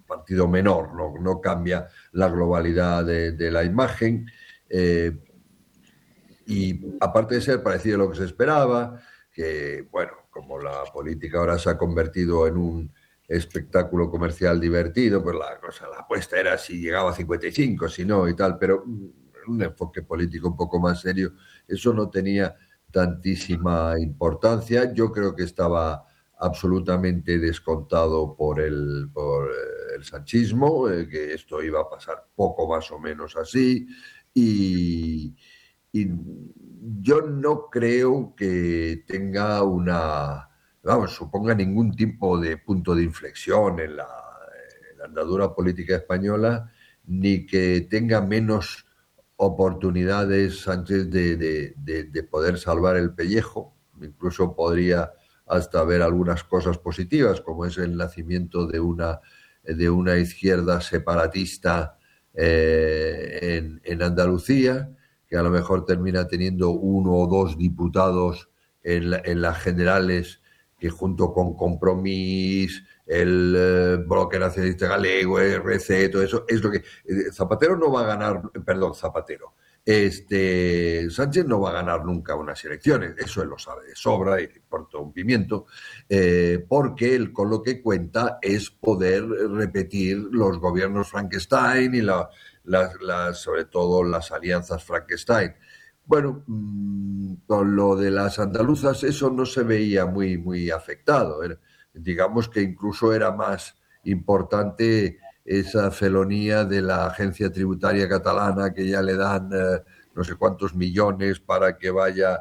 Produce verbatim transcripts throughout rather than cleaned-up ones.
partido menor, no, no cambia la globalidad de, de la imagen. Eh, y aparte de ser parecido a lo que se esperaba, que, bueno, como la política ahora se ha convertido en un espectáculo comercial divertido, pues la cosa, la apuesta era si llegaba a cincuenta y cinco, si no y tal, pero un enfoque político un poco más serio, eso no tenía tantísima importancia. Yo creo que estaba absolutamente descontado por el, por eh, el sanchismo, eh, que esto iba a pasar poco más o menos así, y, y yo no creo que tenga una, vamos, suponga ningún tipo de punto de inflexión en la, en la andadura política española, ni que tenga menos oportunidades Sánchez de, de, de, de poder salvar el pellejo. Incluso podría hasta ver algunas cosas positivas, como es el nacimiento de una, de una izquierda separatista eh, en, en Andalucía, que a lo mejor termina teniendo uno o dos diputados en, la, en las generales, que junto con Compromís, el eh, Bloque Nacionalista Galego, R C, todo eso, es lo que... Eh, Zapatero no va a ganar, perdón, Zapatero. Este, Sánchez no va a ganar nunca unas elecciones, eso él lo sabe de sobra y le importa un pimiento, eh, porque él con lo que cuenta es poder repetir los gobiernos Frankenstein y la, las, las, sobre todo las alianzas Frankenstein. Bueno, mmm, con lo de las andaluzas eso no se veía muy, muy afectado. Era, digamos que incluso era más importante esa felonía de la agencia tributaria catalana, que ya le dan eh, no sé cuántos millones para que vaya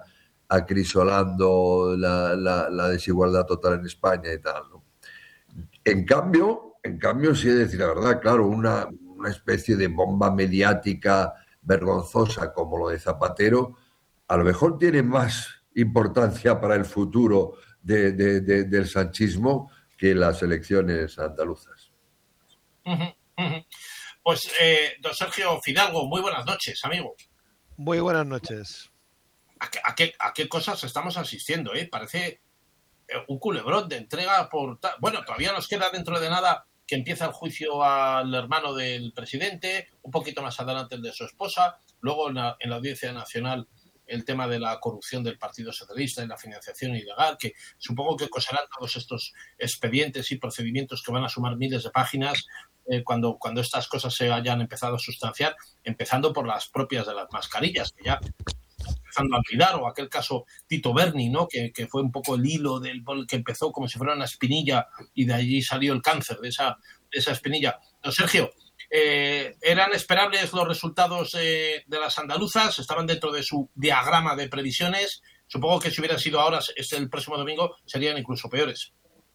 acrisolando la, la, la desigualdad total en España y tal, ¿no? En cambio, en cambio, sí he de decir la verdad, claro, una, una especie de bomba mediática vergonzosa como lo de Zapatero, a lo mejor tiene más importancia para el futuro de, de, de, del sanchismo que las elecciones andaluzas. Uh -huh, uh -huh. Pues, eh, don Sergio Fidalgo, muy buenas noches, amigo. Muy buenas noches. ¿A qué, a qué, a qué cosas estamos asistiendo? ¿eh? Parece un culebrón de entrega por... Bueno, todavía nos queda dentro de nada que empieza el juicio al hermano del presidente, un poquito más adelante el de su esposa, luego en la, en la Audiencia Nacional el tema de la corrupción del Partido Socialista y la financiación ilegal, que supongo que cosarán todos estos expedientes y procedimientos que van a sumar miles de páginas eh, cuando, cuando estas cosas se hayan empezado a sustanciar, empezando por las propias de las mascarillas, que ya empezando a olvidar, o aquel caso Tito Berni, ¿no? que, que fue un poco el hilo del que empezó como si fuera una espinilla y de allí salió el cáncer de esa, de esa espinilla. Don Sergio, eh, ¿eran esperables los resultados eh, de las andaluzas? ¿Estaban dentro de su diagrama de previsiones? Supongo que si hubieran sido ahora, es el próximo domingo, serían incluso peores.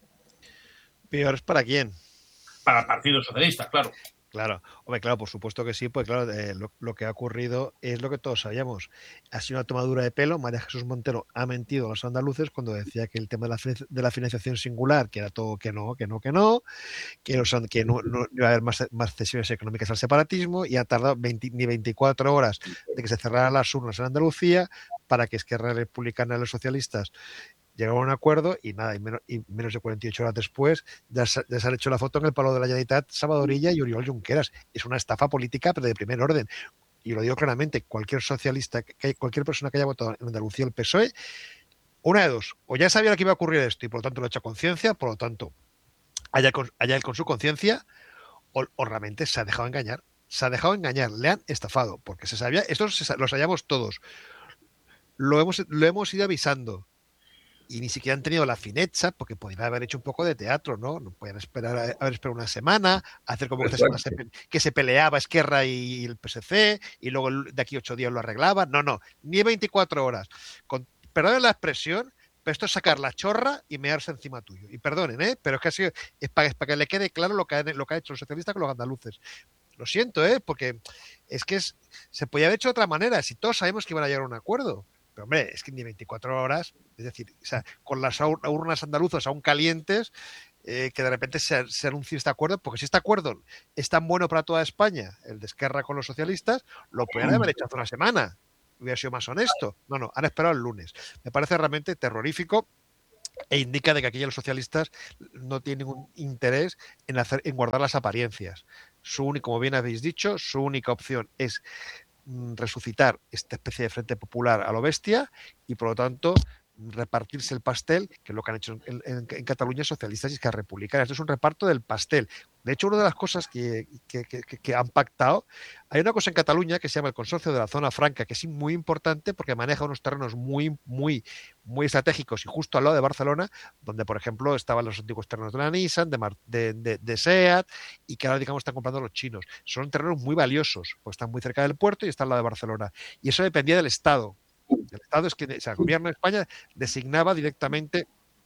¿Peores para quién? Para el Partido Socialista, claro. Claro, hombre, claro, por supuesto que sí, pues claro, eh, lo, lo que ha ocurrido es lo que todos sabíamos. Ha sido una tomadura de pelo. María Jesús Montero ha mentido a los andaluces cuando decía que el tema de la, de la financiación singular, que era todo que no, que no, que no, que, los, que no, no iba a haber más, más cesiones económicas al separatismo, y ha tardado veinte, ni veinticuatro horas de que se cerraran las urnas en Andalucía para que Esquerra Republicana y los socialistas llegaron a un acuerdo, y nada, y menos, y menos de cuarenta y ocho horas después ya se, ya se han hecho la foto en el Palo de la Generalitat Salvadorilla y Oriol Junqueras. Es una estafa política, pero de primer orden. Y lo digo claramente, cualquier socialista, que, cualquier persona que haya votado en Andalucía el P S O E, una de dos, o ya sabía que iba a ocurrir esto y por lo tanto lo ha hecho a conciencia, por lo tanto, allá, con, allá él con su conciencia, o, o realmente se ha dejado engañar. Se ha dejado engañar, le han estafado, porque se sabía, esto lo sabíamos todos, lo hemos, lo hemos ido avisando. Y ni siquiera han tenido la fineza, porque podrían haber hecho un poco de teatro, ¿no? No podían esperar, haber esperado una semana, hacer como que esta semana se, que se peleaba Esquerra y el P S C, y luego de aquí ocho días lo arreglaban. No, no, ni veinticuatro horas. Con, perdón la expresión, pero esto es sacar la chorra y mearse encima tuyo. Y perdonen, ¿eh? Pero es que ha sido, es para, es para que le quede claro lo que, ha, lo que ha hecho los socialistas con los andaluces. Lo siento, ¿eh? Porque es que es, se podía haber hecho de otra manera, si todos sabemos que iban a llegar a un acuerdo. Pero hombre, es que ni veinticuatro horas, es decir, o sea, con las urnas andaluzas aún calientes, eh, que de repente se, se anuncie este acuerdo, porque si este acuerdo es tan bueno para toda España, el de Esquerra con los socialistas, lo podrían haber hecho hace una semana, hubiera sido más honesto. No, no, han esperado el lunes. Me parece realmente terrorífico. e indica de que aquí los socialistas no tienen ningún interés en, hacer, en guardar las apariencias. Su único, como bien habéis dicho, su única opción es mm, resucitar esta especie de frente popular a lo bestia y, por lo tanto, repartirse el pastel, que es lo que han hecho en, en, en Cataluña socialistas y Esquerra Republicana. Esto es un reparto del pastel. De hecho, una de las cosas que, que, que, que han pactado, hay una cosa en Cataluña que se llama el Consorcio de la Zona Franca, que es muy importante porque maneja unos terrenos muy, muy, muy estratégicos y justo al lado de Barcelona, donde, por ejemplo, estaban los antiguos terrenos de la Nissan, de, Mar, de, de, de SEAT, y que ahora, digamos, están comprando los chinos. Son terrenos muy valiosos, porque están muy cerca del puerto y están al lado de Barcelona. Y eso dependía del Estado. El Estado es que, o sea, el gobierno de España designaba directamente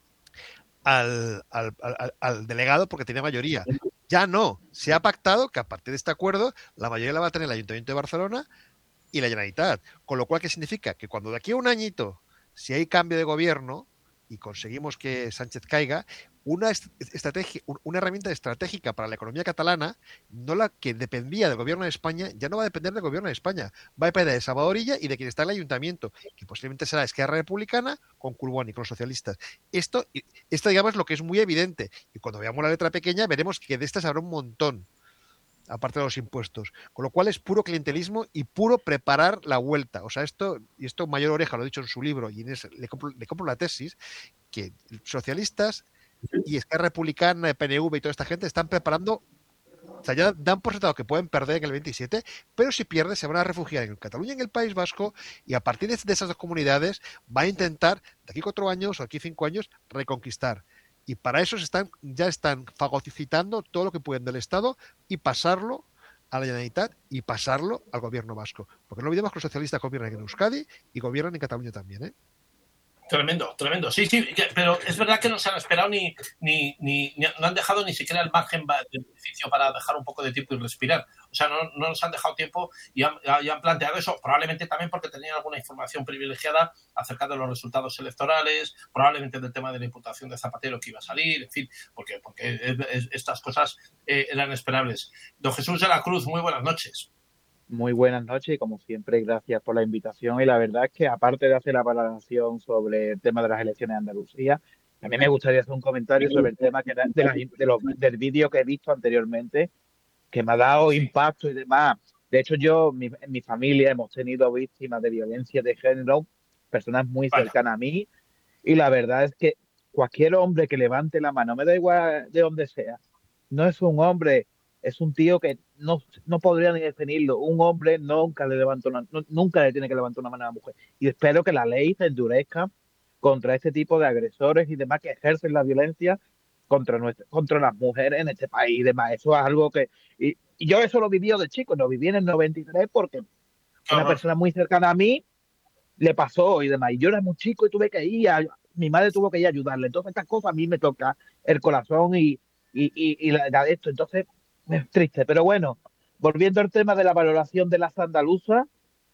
al, al, al, al delegado porque tenía mayoría. Ya no, se ha pactado que a partir de este acuerdo la mayoría la va a tener el Ayuntamiento de Barcelona y la Generalitat. Con lo cual, ¿qué significa? Que cuando de aquí a un añito, si hay cambio de gobierno y conseguimos que Sánchez caiga, una estrategia, una herramienta estratégica para la economía catalana, no la que dependía del gobierno de España, ya no va a depender del gobierno de España, va a depender de Salvadorilla y de quien está en el ayuntamiento, que posiblemente será Esquerra Republicana con Curbón y con los socialistas. Esto, esto, digamos, es lo que es muy evidente. Y cuando veamos la letra pequeña, veremos que de estas habrá un montón, aparte de los impuestos. Con lo cual es puro clientelismo y puro preparar la vuelta. O sea, esto, y esto Mayor Oreja lo ha dicho en su libro, y en ese, le, compro, le compro la tesis, que socialistas y Esquerra Republicana, P N V y toda esta gente están preparando, o sea, ya dan por sentado que pueden perder en el veintisiete, pero si pierden se van a refugiar en Cataluña y en el País Vasco, y a partir de esas dos comunidades va a intentar, de aquí cuatro años o aquí cinco años, reconquistar. Y para eso se están, ya están fagocitando todo lo que pueden del Estado y pasarlo a la Generalitat y pasarlo al gobierno vasco. Porque no olvidemos que los socialistas gobiernan en Euskadi y gobiernan en Cataluña también, ¿eh? Tremendo, tremendo. Sí, sí, pero es verdad que no se han esperado ni, ni, ni, ni no han dejado ni siquiera el margen del beneficio para dejar un poco de tiempo y respirar. O sea, no, no nos han dejado tiempo y han, y han planteado eso, probablemente también porque tenían alguna información privilegiada acerca de los resultados electorales, probablemente del tema de la imputación de Zapatero que iba a salir, en fin, porque, porque es, es, estas cosas eh, eran esperables. Don Jesús de la Cruz, muy buenas noches. Muy buenas noches y como siempre gracias por la invitación y la verdad es que aparte de hacer la valoración sobre el tema de las elecciones de Andalucía, también me gustaría hacer un comentario sobre el tema que da, de la, de los, del vídeo que he visto anteriormente, que me ha dado Sí. impacto y demás. De hecho yo, mi, en mi familia hemos tenido víctimas de violencia de género, personas muy Vale. cercanas a mí, y la verdad es que cualquier hombre que levante la mano, me da igual de donde sea, no es un hombre, es un tío que no, no podría ni definirlo. Un hombre nunca le levanta una, no, nunca le tiene que levantar una mano a la mujer. Y espero que la ley se endurezca contra este tipo de agresores y demás que ejercen la violencia contra, nuestra, contra las mujeres en este país y demás. Eso es algo que... Y, y yo eso lo viví de chico, lo viví en el noventa y tres porque una Ajá. persona muy cercana a mí le pasó y demás. Y yo era muy chico y tuve que ir, a, mi madre tuvo que ir a ayudarle. Entonces estas cosas a mí me toca el corazón y, y, y, y la, la, esto. Entonces es triste. Pero bueno, volviendo al tema de la valoración de las andaluzas,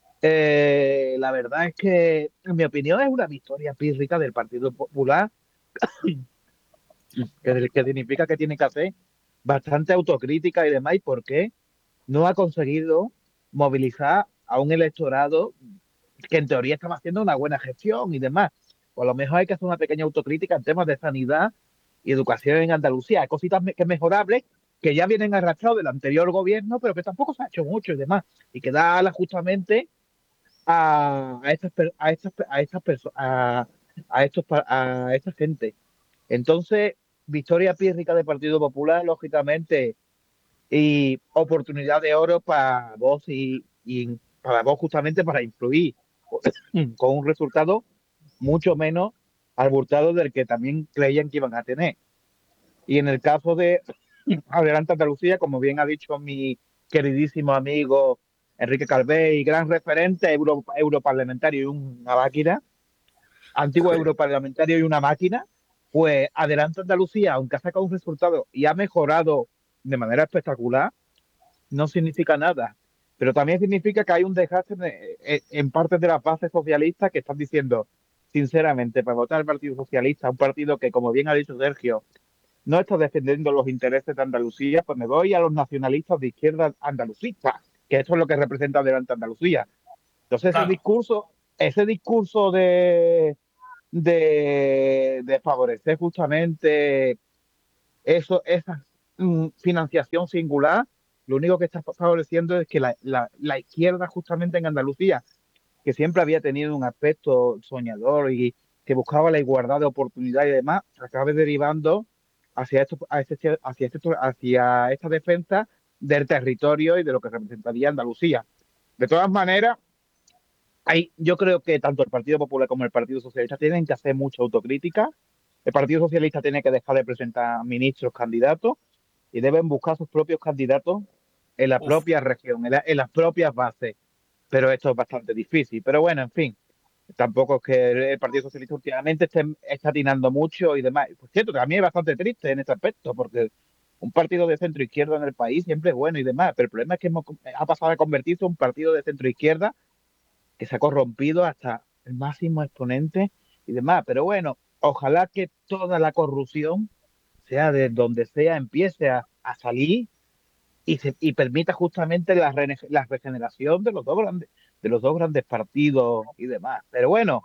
eh, la verdad es que, en mi opinión, es una victoria pírrica del Partido Popular, que, que significa que tiene que hacer bastante autocrítica y demás. ¿Y por qué no ha conseguido movilizar a un electorado que en teoría estaba haciendo una buena gestión y demás? O a lo mejor hay que hacer una pequeña autocrítica en temas de sanidad y educación en Andalucía. Hay cositas que mejorables que ya vienen arrastrados del anterior gobierno, pero que tampoco se ha hecho mucho y demás. Y que da justamente a, a estas a estas a estas personas a, a estos a esta gente. Entonces, victoria pírrica del Partido Popular, lógicamente, y oportunidad de oro para vos y, y para vos justamente para influir con un resultado mucho menos abultado del que también creían que iban a tener. Y en el caso de Adelante Andalucía, como bien ha dicho mi queridísimo amigo Enrique Calvé, gran referente euro, europarlamentario y una máquina, antiguo Sí. europarlamentario y una máquina, pues Adelante Andalucía, aunque ha sacado un resultado y ha mejorado de manera espectacular, no significa nada. Pero también significa que hay un desgaste en, en partes de las bases socialistas que están diciendo, sinceramente, para votar al Partido Socialista, un partido que, como bien ha dicho Sergio, no está defendiendo los intereses de Andalucía, pues me voy a los nacionalistas de izquierda andalucistas, que eso es lo que representa Adelante Andalucía. Entonces ese Claro. discurso, ese discurso de, de, de favorecer justamente eso, esa mm, financiación singular, lo único que está favoreciendo es que la, la, la izquierda justamente en Andalucía, que siempre había tenido un aspecto soñador y que buscaba la igualdad de oportunidad y demás, acabe derivando hacia esto, hacia, este- hacia, este- hacia esta defensa del territorio y de lo que representaría Andalucía. De todas maneras, hay, yo creo que tanto el Partido Popular como el Partido Socialista tienen que hacer mucha autocrítica. El Partido Socialista tiene que dejar de presentar ministros candidatos y deben buscar sus propios candidatos en la Uf, propia región, en, la- en las propias bases. Pero esto es bastante difícil. Pero bueno, en fin, tampoco es que el Partido Socialista últimamente esté, está atinando mucho y demás. Por cierto, también es bastante triste en este aspecto, porque un partido de centro izquierda en el país siempre es bueno y demás, pero el problema es que hemos, ha pasado a convertirse en un partido de centro izquierda que se ha corrompido hasta el máximo exponente y demás. Pero bueno, ojalá que toda la corrupción, sea de donde sea, empiece a, a salir y, se, y permita justamente la, re, la regeneración de los dos grandes de los dos grandes partidos y demás. Pero bueno,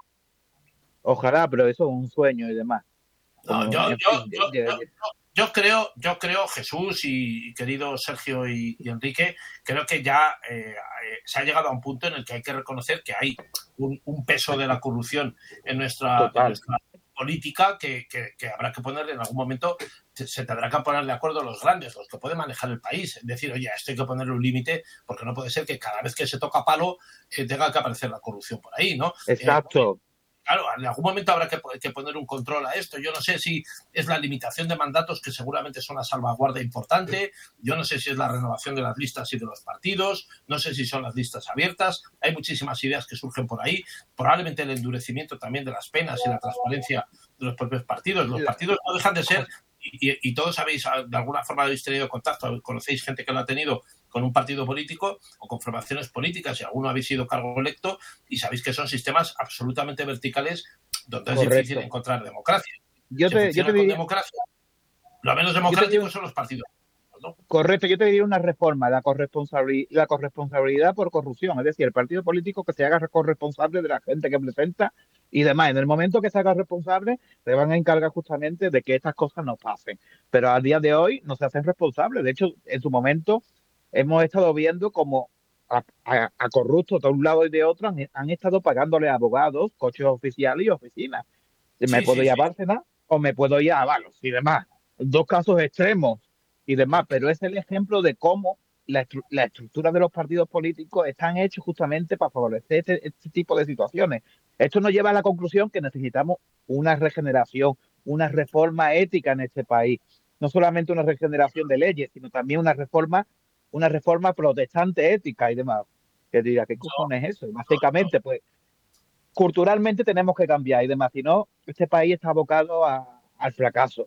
ojalá, pero eso es un sueño y demás. no, Como, yo, en yo, fin, yo, de, de, yo, de, yo- yo creo, yo creo, Jesús y, y querido Sergio y, y Enrique, creo que ya eh, eh, se ha llegado a un punto en el que hay que reconocer que hay un, un peso de la corrupción en nuestra, en total. nuestra política que, que, que habrá que poner en algún momento, se, se tendrá que poner de acuerdo los grandes, los que pueden manejar el país, decir, oye, a esto hay que ponerle un límite, porque no puede ser que cada vez que se toca palo eh, tenga que aparecer la corrupción por ahí, ¿no? Eh, Exacto. Claro, en algún momento habrá que, que, poner un control a esto. Yo no sé si es la limitación de mandatos, que seguramente son una salvaguarda importante. Yo no sé si es la renovación de las listas y de los partidos. No sé si son las listas abiertas. Hay muchísimas ideas que surgen por ahí. Probablemente el endurecimiento también de las penas y la transparencia de los propios partidos. Los partidos no dejan de ser, y, y todos habéis, de alguna forma habéis tenido contacto, conocéis gente que lo ha tenido con un partido político o con formaciones políticas, y alguno habéis sido cargo electo, y sabéis que son sistemas absolutamente verticales donde es difícil Correcto. encontrar democracia. Yo Se te, yo funciona te con diría, democracia. Lo menos yo te diría democráticos son los partidos, ¿no? correcto, yo te diría una reforma, la, corresponsabili- la corresponsabilidad por corrupción, es decir, el partido político que se haga corresponsable de la gente que presenta y demás. En el momento que se haga responsable, se van a encargar justamente de que estas cosas no pasen. Pero a día de hoy no se hacen responsables. De hecho, en su momento hemos estado viendo como a, a- a corruptos de un lado y de otro han, han estado pagándole a abogados, coches oficiales y oficinas. Me Sí, puedo sí, ir a sí. Bárcenas o me puedo ir a Avalos y demás. Dos casos extremos y demás, pero es el ejemplo de cómo la, estru la estructura de los partidos políticos están hechos justamente para favorecer este, este tipo de situaciones. Esto nos lleva a la conclusión que necesitamos una regeneración, una reforma ética en este país. No solamente una regeneración de leyes, sino también una reforma, una reforma protestante ética y demás. Que diga, ¿qué cojones es eso? Básicamente, pues culturalmente tenemos que cambiar y demás, si no, este país está abocado a, al fracaso.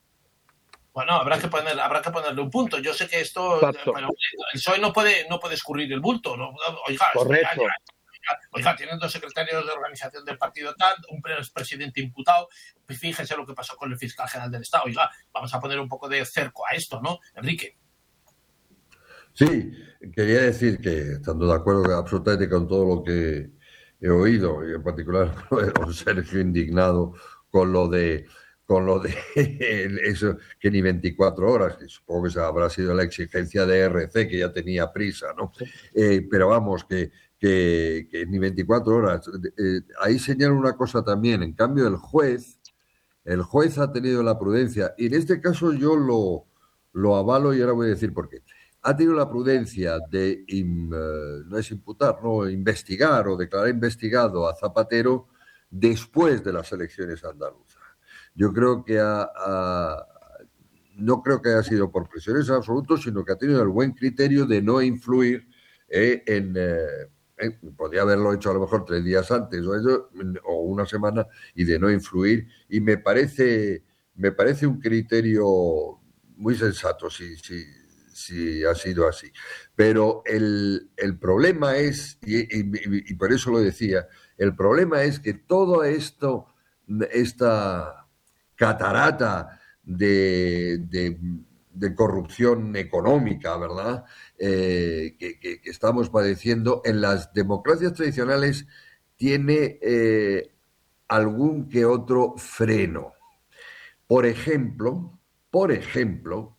Bueno, habrá que poner, habrá que ponerle un punto. Yo sé que esto, Exacto. pero el P S O E no puede, no puede escurrir el bulto, ¿no? Oiga, esto ya, ya, Correcto. ya, oiga, tienen dos secretarios de organización del partido tal, un presidente imputado, pues fíjese lo que pasó con el fiscal general del Estado. Oiga, vamos a poner un poco de cerco a esto, ¿no? Enrique. Sí, quería decir que, estando de acuerdo absolutamente con todo lo que he oído, y en particular con Sergio indignado con lo de con lo de eso, que ni veinticuatro horas, que supongo que habrá sido la exigencia de R C, que ya tenía prisa, ¿no? Eh, pero vamos, que, que, que ni veinticuatro horas. Eh, ahí señala una cosa también, en cambio el juez, el juez ha tenido la prudencia, y en este caso yo lo, lo avalo y ahora voy a decir por qué. Ha tenido la prudencia de, im, uh, no es imputar, no, investigar o declarar investigado a Zapatero después de las elecciones andaluzas. Yo creo que ha, ha, no creo que haya sido por presiones en absoluto, sino que ha tenido el buen criterio de no influir eh, en... Eh, eh, podría haberlo hecho a lo mejor tres días antes o, eso, o una semana, y de no influir, y me parece, me parece un criterio muy sensato, si, si, si ha sido así. Pero el, el problema es, y, y, y por eso lo decía, el problema es que todo esto, esta catarata de, de, de corrupción económica, ¿verdad? Eh, que, que, que estamos padeciendo en las democracias tradicionales tiene eh, algún que otro freno. Por ejemplo, por ejemplo,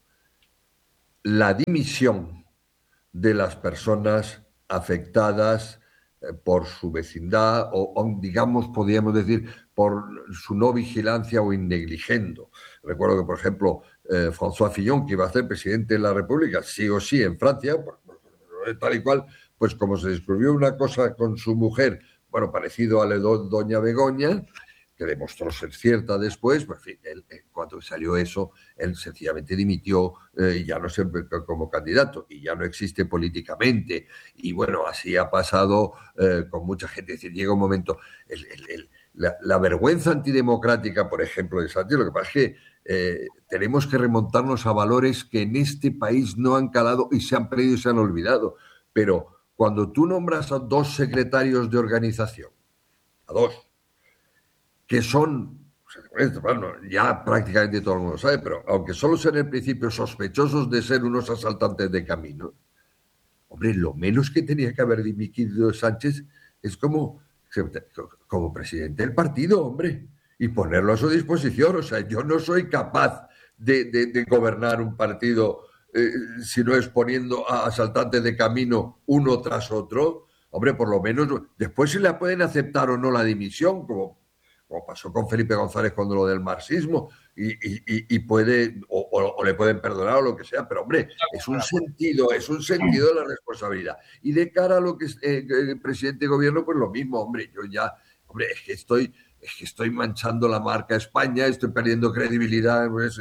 la dimisión de las personas afectadas eh, por su vecindad o, o, digamos, podríamos decir, por su no vigilancia o innegligendo. Recuerdo que, por ejemplo, eh, François Fillon, que iba a ser presidente de la República, sí o sí, en Francia, pues, tal y cual, pues como se descubrió una cosa con su mujer, bueno, parecido a la de doña Begoña, que demostró ser cierta después, pues, en fin, él, cuando salió eso, él sencillamente dimitió eh, y ya no se como candidato, y ya no existe políticamente. Y bueno, así ha pasado eh, con mucha gente. Es decir, llega un momento, el, el, el, la, la vergüenza antidemocrática, por ejemplo, de Sánchez, lo que pasa es que eh, tenemos que remontarnos a valores que en este país no han calado y se han perdido y se han olvidado. Pero cuando tú nombras a dos secretarios de organización, a dos, que son, bueno, ya prácticamente todo el mundo sabe, pero aunque solo sean en principio sospechosos de ser unos asaltantes de camino, hombre, lo menos que tenía que haber dimitido Sánchez es como, como presidente del partido, hombre, y ponerlo a su disposición. O sea, yo no soy capaz de, de, de gobernar un partido eh, si no es poniendo a asaltantes de camino uno tras otro. Hombre, por lo menos, después si la pueden aceptar o no la dimisión, como como pasó con Felipe González cuando lo del marxismo, y, y, y puede, o, o, o le pueden perdonar o lo que sea, pero hombre, es un sentido, es un sentido de la responsabilidad. Y de cara a lo que es eh, el presidente de gobierno, pues lo mismo, hombre, yo ya, hombre, es que estoy, es que estoy manchando la marca España, estoy perdiendo credibilidad, pues,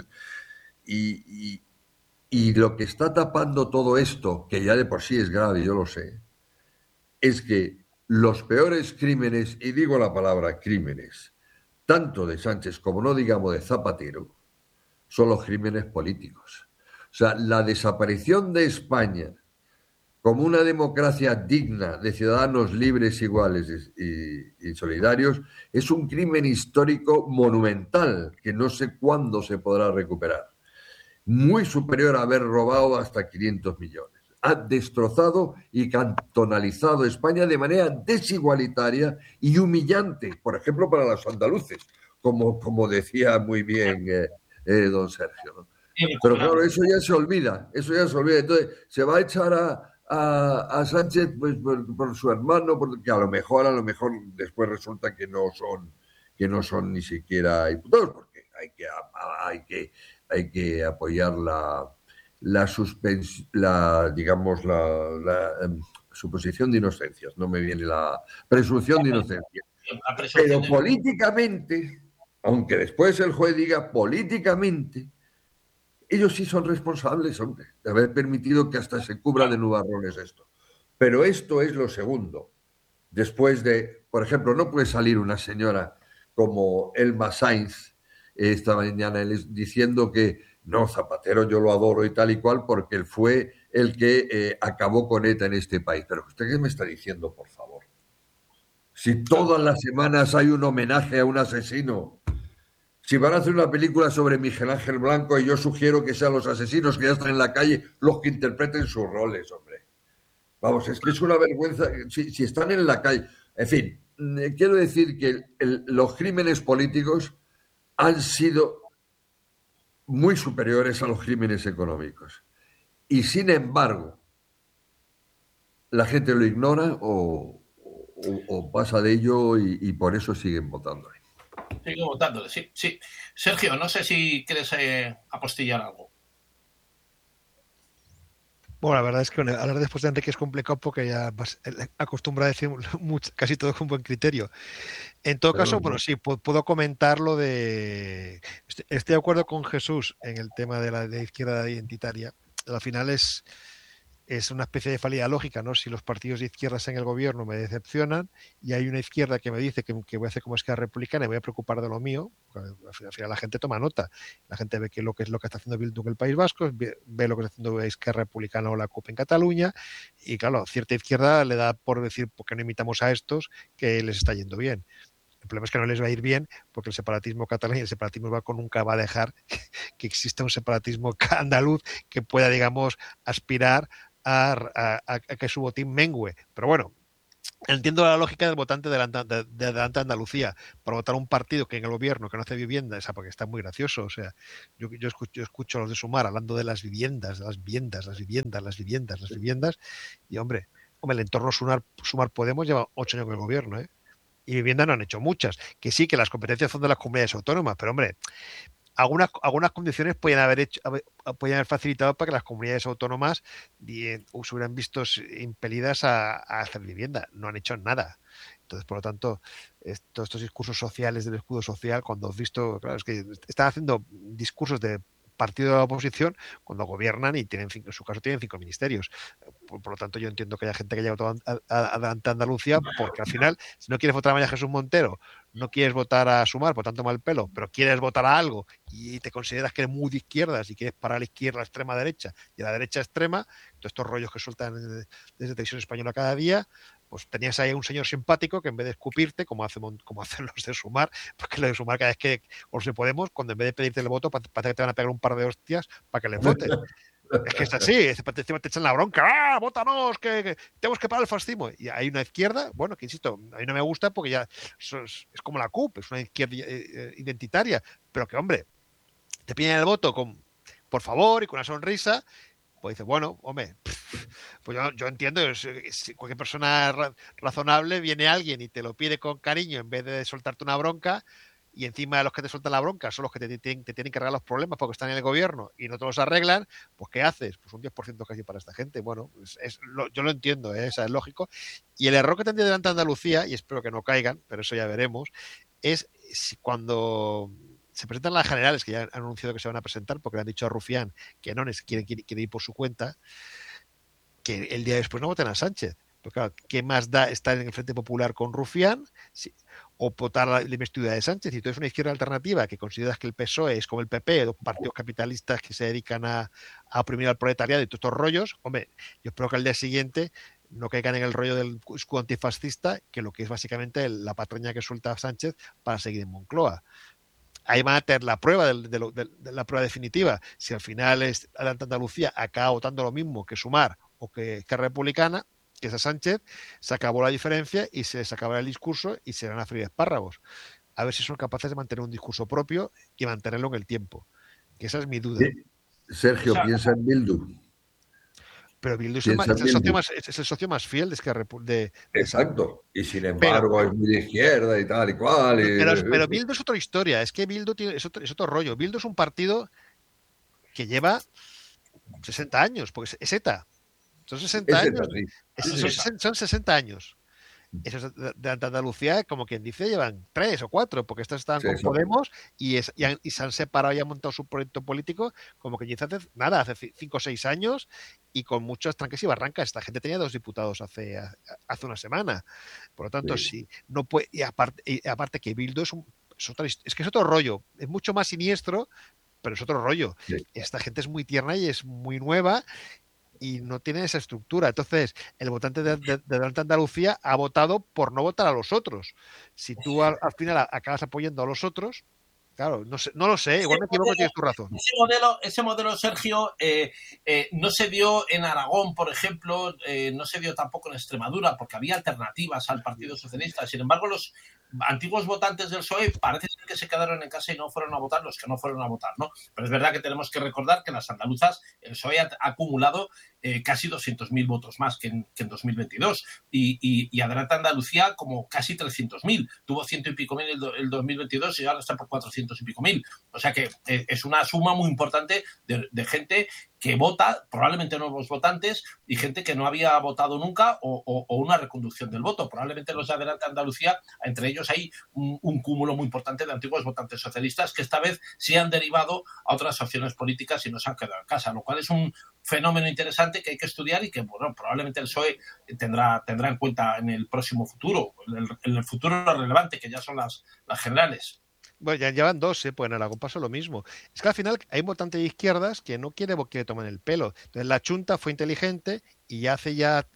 y, y, y lo que está tapando todo esto, que ya de por sí es grave, yo lo sé, es que los peores crímenes, y digo la palabra crímenes, tanto de Sánchez como no digamos de Zapatero, son los crímenes políticos. O sea, la desaparición de España como una democracia digna de ciudadanos libres, iguales y, y solidarios es un crimen histórico monumental que no sé cuándo se podrá recuperar. Muy superior a haber robado hasta quinientos millones. Ha destrozado y cantonalizado España de manera desigualitaria y humillante, por ejemplo, para los andaluces, como, como decía muy bien eh, eh, don Sergio, ¿no? Pero claro, eso ya se olvida, eso ya se olvida. Entonces, se va a echar a, a, a Sánchez pues, por, por su hermano, porque a lo mejor, a lo mejor después resulta que no son, que no son ni siquiera diputados, porque hay que, hay que, hay que apoyar la la suspensión, la, digamos, la, la um, suposición de inocencias, no me viene la presunción de inocencia. Pero de... políticamente, aunque después el juez diga políticamente, ellos sí son responsables, hombre, de haber permitido que hasta se cubra de nubarrones esto. Pero esto es lo segundo. Después de, por ejemplo, no puede salir una señora como Elma Sainz esta mañana diciendo que no, Zapatero yo lo adoro y tal y cual, porque él fue el que eh, acabó con ETA en este país. Pero ¿usted qué me está diciendo, por favor? Si todas las semanas hay un homenaje a un asesino, si van a hacer una película sobre Miguel Ángel Blanco, y yo sugiero que sean los asesinos que ya están en la calle los que interpreten sus roles, hombre. Vamos, es que es una vergüenza. Si, si están en la calle... En fin, quiero decir que el, el, los crímenes políticos han sido muy superiores a los crímenes económicos. Y sin embargo, la gente lo ignora o, o, o pasa de ello y, y por eso siguen votándole. Siguen votándole, sí, sí. Sergio, no sé si quieres eh, apostillar algo. Bueno, la verdad es que hablar después de Enrique es complicado porque ya acostumbra a decir mucho, casi todo con buen criterio. En todo Pero caso, no. bueno, sí, puedo comentar lo de... Estoy de acuerdo con Jesús en el tema de la de izquierda identitaria. Al final es, es una especie de falida lógica, ¿no? Si los partidos de izquierdas en el gobierno me decepcionan y hay una izquierda que me dice que, que voy a hacer como Esquerra Republicana y voy a preocupar de lo mío, al final la gente toma nota. La gente ve que lo que es lo que está haciendo Bildu en el País Vasco, ve, ve lo que está haciendo Esquerra Republicana o la C U P en Cataluña y claro, cierta izquierda le da por decir, ¿por qué no imitamos a estos que les está yendo bien? El problema es que no les va a ir bien porque el separatismo catalán y el separatismo vasco nunca va a dejar que exista un separatismo andaluz que pueda, digamos, aspirar a, a, a que su botín mengue. Pero bueno, Entiendo la lógica del votante de delante de, de, de Andalucía para votar un partido que en el gobierno que no hace vivienda, esa porque está muy gracioso. O sea, yo, yo, escucho, yo escucho a los de Sumar hablando de las viviendas, de las viviendas, las viviendas, las viviendas, las viviendas, y hombre, hombre, el entorno Sumar, Sumar Podemos lleva ocho años con el gobierno, ¿eh? Y vivienda no han hecho muchas. Que sí, que las competencias son de las comunidades autónomas, pero hombre, algunas, algunas condiciones pueden haber hecho, pueden haber facilitado para que las comunidades autónomas se hubieran visto impelidas a, a hacer vivienda. No han hecho nada. Entonces, por lo tanto, es, todos estos discursos sociales del escudo social, cuando has visto, claro, es que están haciendo discursos de partido de la oposición cuando gobiernan y tienen, en su caso tienen cinco ministerios. Por, por lo tanto, yo entiendo que haya gente que haya votado a, a, a Andalucía porque al final, si no quieres votar a María Jesús Montero, no quieres votar a Sumar, por tanto mal pelo, pero quieres votar a algo y te consideras que eres muy de izquierdas y quieres parar a la izquierda, a la extrema derecha y a la derecha extrema, todos estos rollos que sueltan desde Televisión Española cada día, pues tenías ahí un señor simpático que en vez de escupirte, como, hace, como hacen los de Sumar, porque los de Sumar cada vez que os le Podemos, cuando en vez de pedirte el voto, parece que te van a pegar un par de hostias para que le votes. Es que es así, encima te echan la bronca, ¡ah, vótanos, que, que tenemos que parar el fascismo! Y hay una izquierda, bueno, que insisto, a mí no me gusta porque ya es, es como la C U P, es una izquierda eh, identitaria, pero que, hombre, te piden el voto con, por favor, y con una sonrisa, pues dices, bueno, hombre, pues yo, yo entiendo, si cualquier persona ra razonable viene alguien y te lo pide con cariño en vez de soltarte una bronca, y encima de los que te sueltan la bronca son los que te, te, te tienen que arreglar los problemas porque están en el gobierno y no te los arreglan, pues ¿qué haces? Pues un diez por ciento casi para esta gente. Bueno, es, es lo, yo lo entiendo, ¿eh? Eso es lógico. Y el error que tendría delante Andalucía, y espero que no caigan, pero eso ya veremos, es si cuando se presentan las generales, que ya han anunciado que se van a presentar, porque le han dicho a Rufián que no quiere, quiere, quiere ir por su cuenta, que el día después no voten a Sánchez. Porque claro, ¿qué más da estar en el Frente Popular con Rufián si, o votar la, la investidura de Sánchez? Si tú eres una izquierda alternativa que consideras que el P S O E es como el P P, dos partidos capitalistas que se dedican a, a oprimir al proletariado y todos estos rollos, hombre, yo espero que al día siguiente no caigan en el rollo del escudo antifascista, que lo que es básicamente la patraña que suelta Sánchez para seguir en Moncloa. Ahí van a tener la prueba de, de, de, de la prueba definitiva. Si al final es Andalucía acaba votando lo mismo que Sumar o que Esquerra Republicana, que es a Sánchez, se acabó la diferencia y se les acabará el discurso y se van a freír espárragos. A ver si son capaces de mantener un discurso propio y mantenerlo en el tiempo. Que esa es mi duda. Sí. Sergio, o sea, piensa en Bildu. Pero Bildu es el, más, es, el socio más, es el socio más fiel de Esquerra de, de Exacto. Y sin embargo pero, es muy de izquierda y tal y cual. Y... Pero, pero Bildu es otra historia. Es que Bildu tiene, es, otro, es otro rollo. Bildu es un partido que lleva sesenta años, porque es ETA. Son sesenta es años. Sí. Es, son, sí. son sesenta años. Esos de, de Andalucía, como quien dice, llevan tres o cuatro, porque estos estaban sí, con Podemos y, es, y, han, y se han separado y han montado su proyecto político, como que dice hace nada, hace cinco o seis años, y con muchos tranques y barrancas. Esta gente tenía dos diputados hace, hace una semana. Por lo tanto, sí, sí no puede. Y aparte, y aparte que Bildu es un. Es, otra, es que es otro rollo, es mucho más siniestro, pero es otro rollo. Sí. Esta gente es muy tierna y es muy nueva. Y no tiene esa estructura. Entonces, el votante de, de, de Andalucía ha votado por no votar a los otros. Si tú al, al final acabas apoyando a los otros, claro, no sé, no lo sé, igual me equivoco, tienes tu razón. Ese modelo, ese modelo Sergio, eh, eh, no se dio en Aragón, por ejemplo, eh, no se dio tampoco en Extremadura, porque había alternativas al Partido Socialista. Sin embargo, los antiguos votantes del P S O E parece ser que se quedaron en casa y no fueron a votar los que no fueron a votar, ¿no? Pero es verdad que tenemos que recordar que las andaluzas, el P S O E ha acumulado eh, casi doscientos mil votos más que en, que en dos mil veintidós y, y, y Adelante Andalucía como casi trescientos mil. Tuvo ciento y pico mil el, el dos mil veintidós y ahora está por cuatrocientos y pico mil. O sea que eh, es una suma muy importante de, de gente que vota, probablemente nuevos votantes y gente que no había votado nunca o, o, o una reconducción del voto. Probablemente los de Adelante Andalucía, entre ellos hay un, un cúmulo muy importante de antiguos votantes socialistas que esta vez sí han derivado a otras opciones políticas y no se han quedado en casa, lo cual es un fenómeno interesante que hay que estudiar y que, bueno, probablemente el P S O E tendrá, tendrá en cuenta en el próximo futuro, en el, en el futuro relevante, que ya son las, las generales. Bueno, ya llevan dos, ¿eh? Pues en Aragón pasó lo mismo. Es que al final hay un votante de izquierdas que no quiere que le tomen el pelo. Entonces la Chunta fue inteligente y ya hace ya,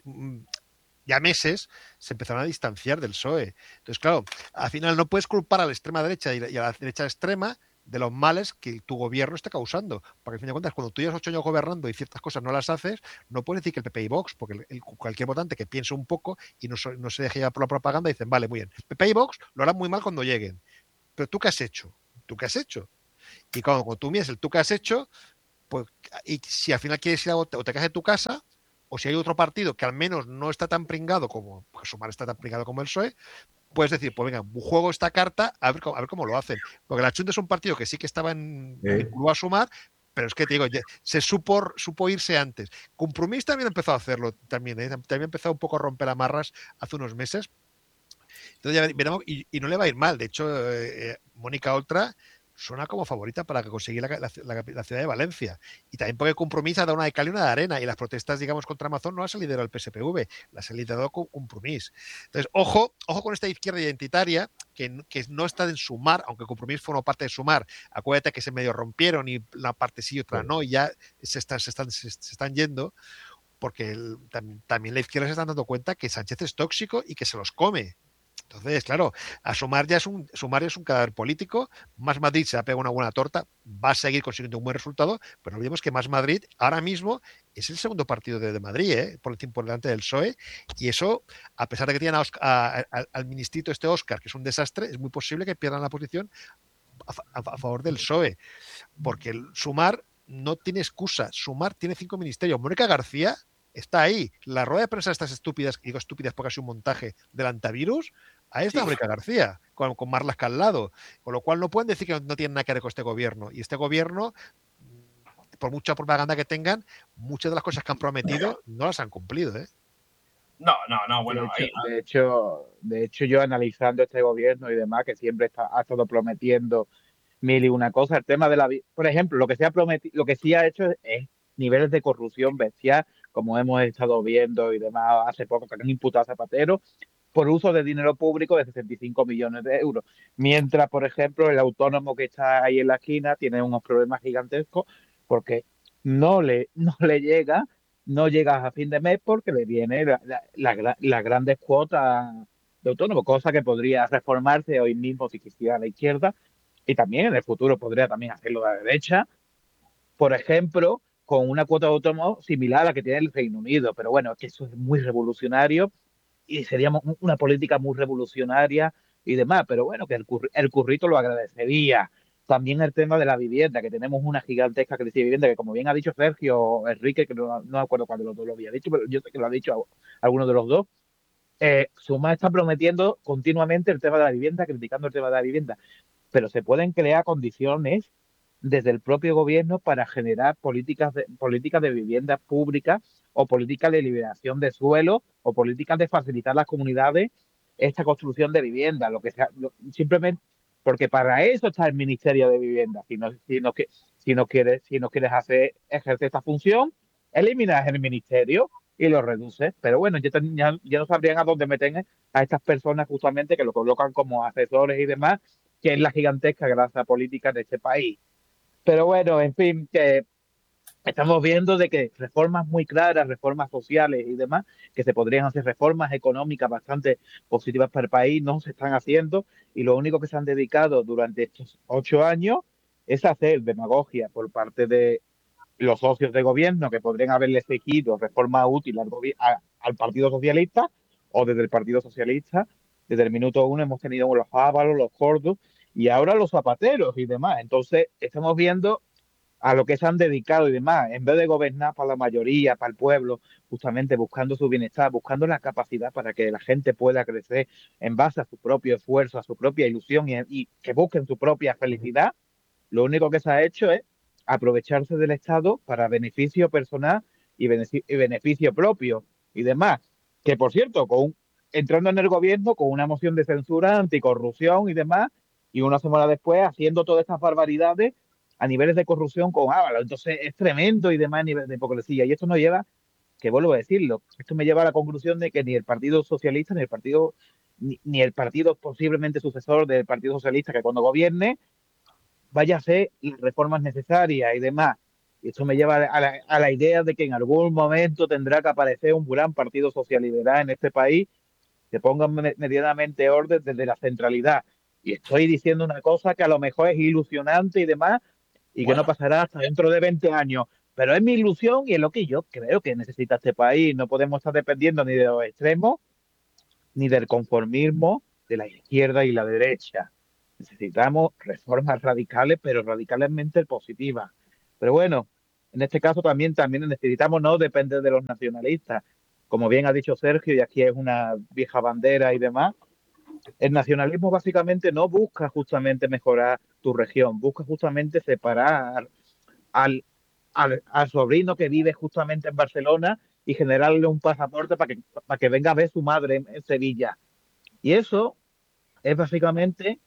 ya meses se empezaron a distanciar del P S O E. Entonces, claro, al final no puedes culpar a la extrema derecha y a la derecha extrema de los males que tu gobierno está causando. Porque al fin de cuentas, cuando tú llevas ocho años gobernando y ciertas cosas no las haces, no puedes decir que el P P y Vox, porque el, el, cualquier votante que piense un poco y no, no se deje llevar por la propaganda, dicen, vale, muy bien, P P y Vox lo harán muy mal cuando lleguen. Pero tú qué has hecho, tú qué has hecho. Y cuando, cuando tú miras el tú qué has hecho, pues, y si al final quieres ir a votar o te quedas en tu casa, o si hay otro partido que al menos no está tan pringado como, pues Sumar está tan pringado como el P S O E, puedes decir, pues venga, juego esta carta a ver, a ver cómo lo hacen. Porque la Chunta es un partido que sí que estaba en, ¿Eh? vinculado a Sumar, pero es que te digo, ya, se supo, supo irse antes. Compromís también empezó a hacerlo, también, ¿eh? También empezó un poco a romper amarras hace unos meses. Entonces ya veremos, y, y no le va a ir mal. De hecho, eh, Mónica Oltra suena como favorita para conseguir la, la, la, la ciudad de Valencia. Y también porque Compromís ha dado una de cal y una de arena. Y las protestas, digamos, contra Amazon no las ha liderado el P S P V, las ha liderado con Compromís. Entonces, ojo, ojo con esta izquierda identitaria que, que no está en Sumar, aunque Compromís forma parte de Sumar. Acuérdate que se medio rompieron y una parte sí y otra no, y ya se están, se están, se, se están yendo, porque el, también, también la izquierda se están dando cuenta que Sánchez es tóxico y que se los come. Entonces, claro, a Sumar ya es un, Sumar es un cadáver político. Más Madrid se ha pegado una buena torta, va a seguir consiguiendo un buen resultado, pero no olvidemos que Más Madrid ahora mismo es el segundo partido de, de Madrid, ¿eh? por, por delante del P S O E, y eso, a pesar de que tienen a Oscar, a, a, al ministrito este Óscar, que es un desastre, es muy posible que pierdan la posición a, a, a favor del P S O E, porque el Sumar no tiene excusa. Sumar tiene cinco ministerios. Mónica García está ahí. La rueda de prensa de estas estúpidas, digo estúpidas porque ha sido un montaje del antivirus, ahí está sí. Mónica García, con, con Marlaska al lado. Con lo cual no pueden decir que no, no tienen nada que ver con este gobierno. Y este gobierno, por mucha propaganda que tengan, muchas de las cosas que han prometido no las han cumplido, ¿eh? No, no, no, bueno. De hecho, ahí, de hecho, de hecho, yo analizando este gobierno y demás, que siempre está, ha estado prometiendo mil y una cosas, el tema de la, por ejemplo, lo que se ha prometido, lo que sí ha hecho es, es niveles de corrupción bestial, como hemos estado viendo y demás hace poco que han imputado a Zapatero por uso de dinero público de sesenta y cinco millones de euros. Mientras, por ejemplo, el autónomo que está ahí en la esquina tiene unos problemas gigantescos porque no le, no le llega, no llega a fin de mes porque le viene la, la, la, las grandes cuotas de autónomo, cosa que podría reformarse hoy mismo si quisiera la izquierda, y también en el futuro podría también hacerlo la derecha, por ejemplo, con una cuota de autónomo similar a la que tiene el Reino Unido. Pero bueno, es que eso es muy revolucionario y sería una política muy revolucionaria y demás. Pero bueno, que el, curr el currito lo agradecería. También el tema de la vivienda, que tenemos una gigantesca crisis de vivienda, que como bien ha dicho Sergio, Enrique, que no, no me acuerdo cuál de los dos lo había dicho, pero yo sé que lo ha dicho alguno de los dos, eh, Sumar está prometiendo continuamente el tema de la vivienda, criticando el tema de la vivienda, pero se pueden crear condiciones desde el propio gobierno para generar políticas de, políticas de vivienda pública o políticas de liberación de suelo o políticas de facilitar a las comunidades esta construcción de vivienda, lo que sea, lo, simplemente porque para eso está el Ministerio de Vivienda. Si no, si no, si no quieres, si no quieres hacer ejercer esta función, eliminas el ministerio y lo reduces. Pero bueno, ya, ya, ya no sabrían a dónde meten a estas personas justamente que lo colocan como asesores y demás, que es la gigantesca grasa política de este país. Pero bueno, en fin, que estamos viendo de que reformas muy claras, reformas sociales y demás, que se podrían hacer reformas económicas bastante positivas para el país, no se están haciendo, y lo único que se han dedicado durante estos ocho años es hacer demagogia por parte de los socios de gobierno que podrían haberle exigido reforma útil al, a, al Partido Socialista, o desde el Partido Socialista, desde el minuto uno hemos tenido los Ábalos, los Cordos, y ahora los zapateros y demás. Entonces, estamos viendo a lo que se han dedicado y demás, en vez de gobernar para la mayoría, para el pueblo, justamente buscando su bienestar, buscando la capacidad para que la gente pueda crecer en base a su propio esfuerzo, a su propia ilusión y, y que busquen su propia felicidad, lo único que se ha hecho es aprovecharse del Estado para beneficio personal y beneficio, y beneficio propio y demás. Que por cierto, con un, entrando en el gobierno con una moción de censura, anticorrupción y demás, y una semana después haciendo todas estas barbaridades a niveles de corrupción con Ábalos. Entonces es tremendo y demás a nivel de hipocresía. Y esto nos lleva, que vuelvo a decirlo, esto me lleva a la conclusión de que ni el Partido Socialista, ni el Partido, ni, ni el partido posiblemente sucesor del Partido Socialista que cuando gobierne vaya a hacer las reformas necesarias y demás. Y esto me lleva a la, a la idea de que en algún momento tendrá que aparecer un gran partido socialliberal en este país que ponga medianamente orden desde la centralidad. Y estoy diciendo una cosa que a lo mejor es ilusionante y demás, y que no Bueno, pasará hasta dentro de veinte años. Pero es mi ilusión y es lo que yo creo que necesita este país. No podemos estar dependiendo ni de los extremos, ni del conformismo de la izquierda y la derecha. Necesitamos reformas radicales, pero radicalmente positivas. Pero bueno, en este caso también, también necesitamos no depender de los nacionalistas. Como bien ha dicho Sergio, y aquí es una vieja bandera y demás, el nacionalismo básicamente no busca justamente mejorar tu región, busca justamente separar al, al, al sobrino que vive justamente en Barcelona y generarle un pasaporte para que, para que venga a ver su madre en, en Sevilla. Y eso es básicamente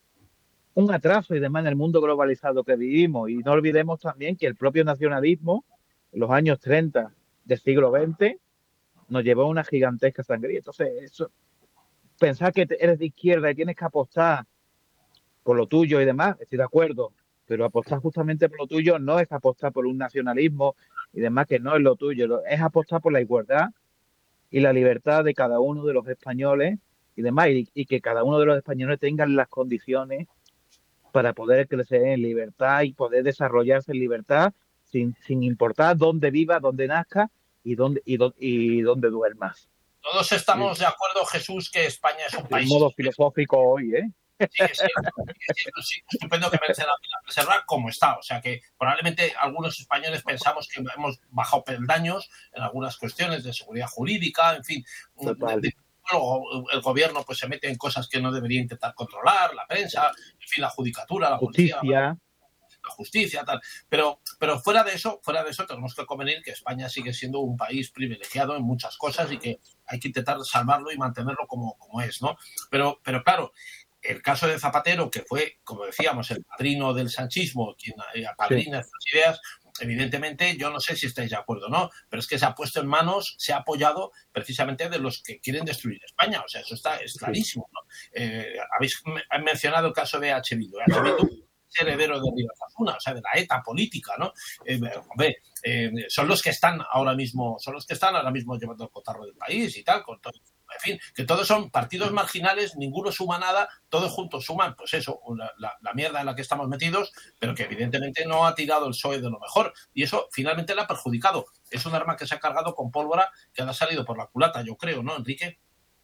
un atraso y demás en el mundo globalizado que vivimos. Y no olvidemos también que el propio nacionalismo, en los años treinta del siglo veinte, nos llevó a una gigantesca sangría. Entonces, eso, pensar que eres de izquierda y tienes que apostar por lo tuyo y demás, estoy de acuerdo, pero apostar justamente por lo tuyo no es apostar por un nacionalismo y demás que no es lo tuyo, es apostar por la igualdad y la libertad de cada uno de los españoles y demás, y, y que cada uno de los españoles tengan las condiciones para poder crecer en libertad y poder desarrollarse en libertad sin, sin importar dónde viva, dónde nazca y dónde, y, dónde, y dónde duermas. todos estamos de acuerdo, Jesús, que España es un De país modo filosófico hoy, ¿eh? sigue siendo, sigue siendo sí, estupendo que merece la pena preservar como está. O sea que probablemente algunos españoles pensamos que hemos bajado peldaños en algunas cuestiones de seguridad jurídica, en fin. Total. De, de, luego el gobierno pues se mete en cosas que no debería intentar controlar, la prensa, en fin, la judicatura, la Justicia. policía, la, la justicia, tal. Pero, pero fuera de eso, fuera de eso tenemos que convenir que España sigue siendo un país privilegiado en muchas cosas y que hay que intentar salvarlo y mantenerlo como, como es, ¿no? Pero, pero claro, el caso de Zapatero, que fue, como decíamos, el padrino del sanchismo, quien apadrina sí. estas ideas, evidentemente, yo no sé si estáis de acuerdo o no, pero es que se ha puesto en manos, se ha apoyado precisamente de los que quieren destruir España. O sea, eso está es clarísimo, ¿no? Eh, habéis mencionado el caso de H. Bildu. H. Bildu es heredero de Rivera Zafuna, o sea, de la ETA política, ¿no? Eh, hombre, eh, son los que están ahora mismo, son los que están ahora mismo llevando el cotarro del país y tal, con todo. En fin, que todos son partidos marginales, ninguno suma nada, todos juntos suman, pues eso, la, la, la mierda en la que estamos metidos, pero que evidentemente no ha tirado el P S O E de lo mejor. Y eso finalmente le ha perjudicado. Es un arma que se ha cargado con pólvora que ha salido por la culata, yo creo, ¿no, Enrique?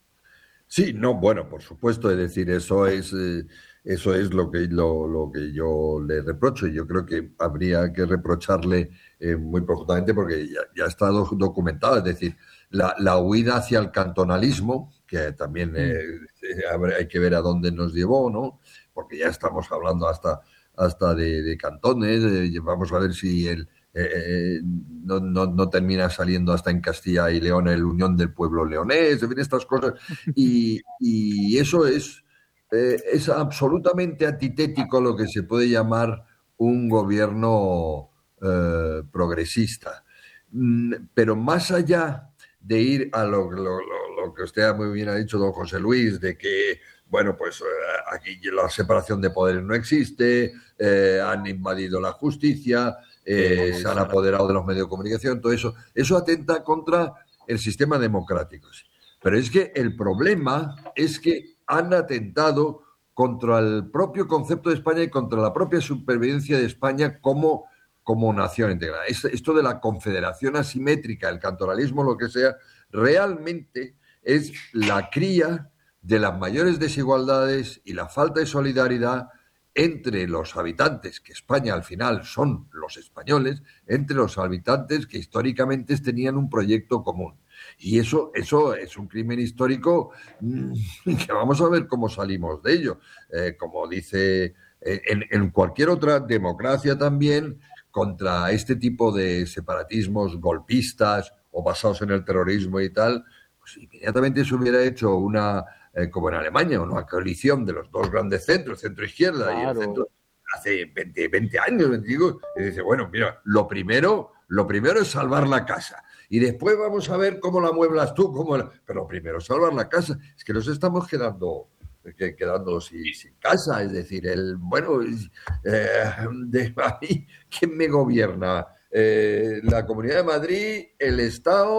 Sí, no, bueno, por supuesto, es decir, eso es, eh, eso es lo que, lo, lo que yo le reprocho y yo creo que habría que reprocharle eh, muy profundamente porque ya, ya está documentado, es decir, la, la huida hacia el cantonalismo, que también eh, eh, hay que ver a dónde nos llevó, ¿no? Porque ya estamos hablando hasta, hasta de, de cantones, eh, vamos a ver si el... Eh, no, no, no termina saliendo hasta en Castilla y León el Unión del Pueblo Leonés, en fin, estas cosas. Y, y eso es, eh, es absolutamente antitético a lo que se puede llamar un gobierno eh, progresista. Pero más allá de ir a lo, lo, lo, lo que usted muy bien ha dicho, don José Luis, de que bueno, pues eh, aquí la separación de poderes no existe, eh, han invadido la justicia, eh, se han apoderado de los medios de comunicación, todo eso. Eso atenta contra el sistema democrático. Pero es que el problema es que han atentado contra el propio concepto de España y contra la propia supervivencia de España como, como nación integrada. Esto de la confederación asimétrica, el cantonalismo, lo que sea, realmente es la cría de las mayores desigualdades y la falta de solidaridad entre los habitantes, que España al final son los españoles, entre los habitantes que históricamente tenían un proyecto común. Y eso, eso es un crimen histórico que vamos a ver cómo salimos de ello. Eh, como dice, eh, en, en cualquier otra democracia también, contra este tipo de separatismos golpistas o basados en el terrorismo y tal, pues inmediatamente se hubiera hecho una... Eh, como en Alemania, una coalición de los dos grandes centros, centro-izquierda claro. y el centro, hace veinte, veinte años, veinticinco, y dice, bueno, mira, lo primero, lo primero es salvar la casa, y después vamos a ver cómo la mueblas tú, cómo la... pero primero salvar la casa, es que nos estamos quedando, quedando sin, sin casa, es decir, el, bueno, eh, de, a mí, ¿quién me gobierna? Eh, la Comunidad de Madrid, el Estado...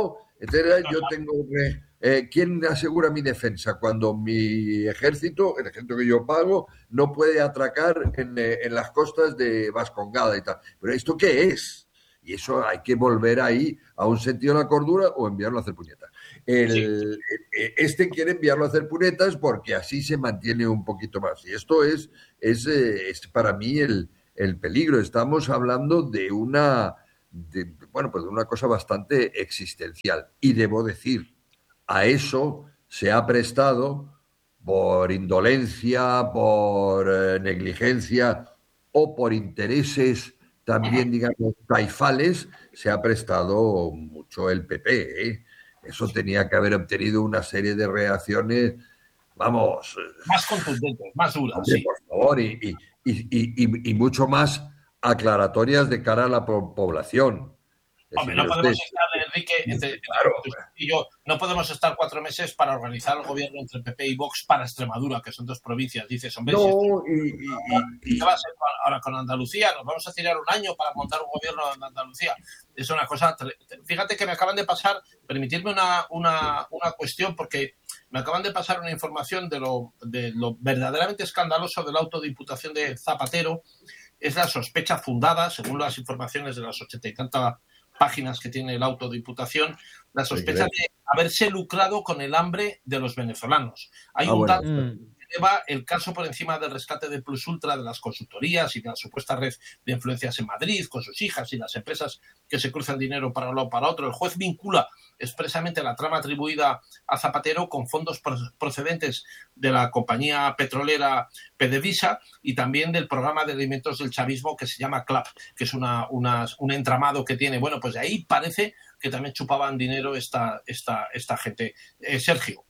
Entonces yo tengo que... Eh, ¿Quién asegura mi defensa cuando mi ejército, el ejército que yo pago, no puede atracar en, eh, en las costas de Vascongada y tal? ¿Pero esto qué es? Y eso hay que volver ahí a un sentido de la cordura o enviarlo a hacer puñetas. El, Sí. el- este quiere enviarlo a hacer puñetas porque así se mantiene un poquito más. Y esto es, es, eh, es para mí el, el peligro. Estamos hablando de una, de, bueno, pues de una cosa bastante existencial. Y debo decir, a eso se ha prestado por indolencia, por eh, negligencia o por intereses también, digamos, taifales, se ha prestado mucho el P P, ¿eh? Eso tenía que haber obtenido una serie de reacciones, vamos, Más contundentes, más duras, hombre, sí. por favor, y, y- y- y- y mucho más aclaratorias de cara a la po- población. Es decir, Hombre, no mire usted, podemos estar, Enrique, entre, entre claro, usted y yo, no podemos estar cuatro meses para organizar el gobierno entre P P y Vox para Extremadura, que son dos provincias. Dices, hombre, si esto no, y, y- y- ¿qué va a ser ahora con Andalucía? Nos vamos a tirar un año para montar un gobierno en Andalucía. Es una cosa... Fíjate que me acaban de pasar, permitirme una, una, una cuestión, porque me acaban de pasar una información de lo, de lo verdaderamente escandaloso de la autodiputación de Zapatero. Es la sospecha fundada, según las informaciones de las ochenta y tantas páginas que tiene la autodiputación, la sospecha de haberse lucrado con el hambre de los venezolanos. Hay Ah, un bueno, dato Mm. que lleva el caso por encima del rescate de Plus Ultra, de las consultorías y de la supuesta red de influencias en Madrid con sus hijas y las empresas que se cruzan dinero para un lado para otro. El juez vincula expresamente la trama atribuida a Zapatero con fondos procedentes de la compañía petrolera PDVSA y también del programa de alimentos del chavismo que se llama CLAP, que es una, una, un entramado que tiene. Bueno, pues de ahí parece que también chupaban dinero esta, esta, esta gente. Eh, Sergio.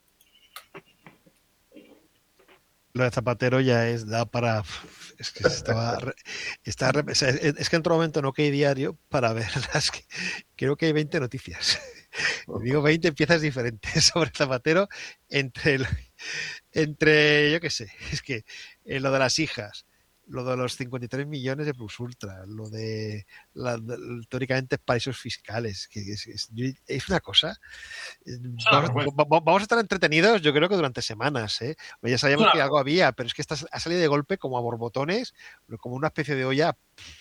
Lo de Zapatero ya es da para es que estaba está, es que en otro momento no que hay diario para verlas, que creo que hay veinte noticias. Digo veinte piezas diferentes sobre Zapatero entre el, entre yo qué sé, es que eh, lo de las hijas, lo de los cincuenta y tres millones de Plus Ultra, lo de, la, de teóricamente paraísos fiscales, que es, es, es una cosa. Vamos, vamos a estar entretenidos, yo creo que durante semanas, ¿eh? Ya sabíamos que algo había, pero es que esta ha salido de golpe como a borbotones, como una especie de olla.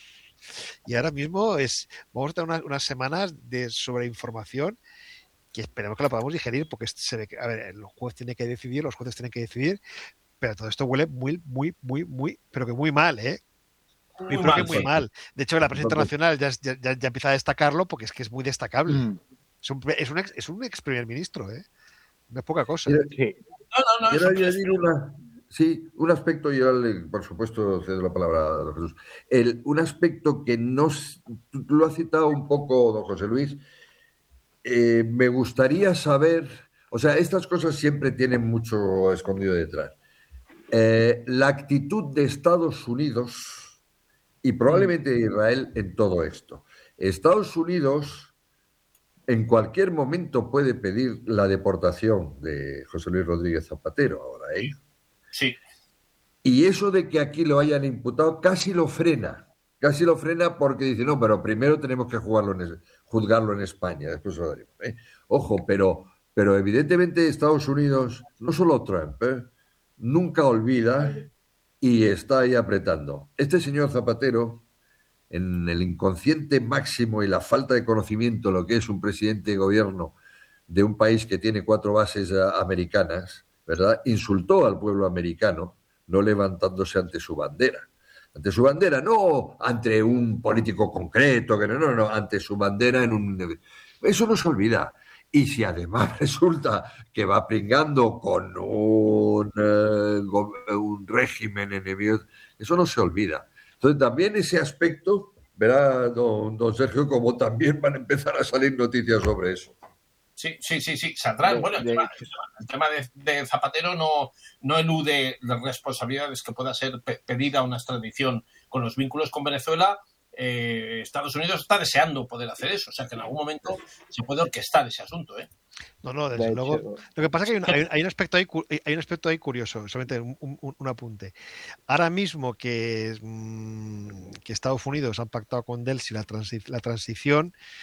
Y ahora mismo es, vamos a tener unas, unas semanas de sobreinformación que esperemos que la podamos digerir, porque se ve que, a ver, el juez tiene que decidir, los jueces tienen que decidir, pero todo esto huele muy, muy, muy, muy, pero que muy mal, ¿eh? Muy, muy, mal, muy sí. mal. De hecho, la prensa internacional ya, ya, ya empieza a destacarlo porque es que es muy destacable. Mm. Es, un, es, un ex, es un ex primer ministro, ¿eh? No es poca cosa. Quiero, sí. no, no, no, quiero añadir una, sí, un aspecto, y yo, por supuesto, cedo la palabra a don Jesús. El, un aspecto que no, tú lo has citado un poco, don José Luis. Eh, me gustaría saber, o sea, estas cosas siempre tienen mucho escondido detrás. Eh, la actitud de Estados Unidos y probablemente de Israel en todo esto. Estados Unidos en cualquier momento puede pedir la deportación de José Luis Rodríguez Zapatero ahora, ¿eh? Sí. Y eso de que aquí lo hayan imputado casi lo frena. Casi lo frena porque dice, no, pero primero tenemos que jugarlo en, juzgarlo en España, después lo daremos. ¿eh? Ojo, pero, pero evidentemente Estados Unidos, no solo Trump, ¿eh? nunca olvida y está ahí apretando. Este señor Zapatero, en el inconsciente máximo y la falta de conocimiento de lo que es un presidente de gobierno de un país que tiene cuatro bases americanas, ¿verdad? Insultó al pueblo americano, no levantándose ante su bandera. Ante su bandera, no ante un político concreto, que no, no, no, ante su bandera en un... Eso no se olvida. Y si además resulta que va pringando con un, eh, un régimen enemigo, eso no se olvida. Entonces también ese aspecto, verá don, don Sergio, como también van a empezar a salir noticias sobre eso. Sí, sí, sí, sí, saldrán. De, bueno, el de tema, el tema de, de Zapatero no, no elude las responsabilidades que pueda ser pe pedida una extradición con los vínculos con Venezuela. Eh, Estados Unidos está deseando poder hacer eso, o sea que en algún momento se puede orquestar ese asunto, ¿eh? No, no, desde de luego. Hecho, lo que pasa es que hay un, hay, hay un aspecto ahí, hay un aspecto ahí curioso, solamente un, un, un apunte. Ahora mismo que, mmm, que Estados Unidos han pactado con Delsi la, transi la transición,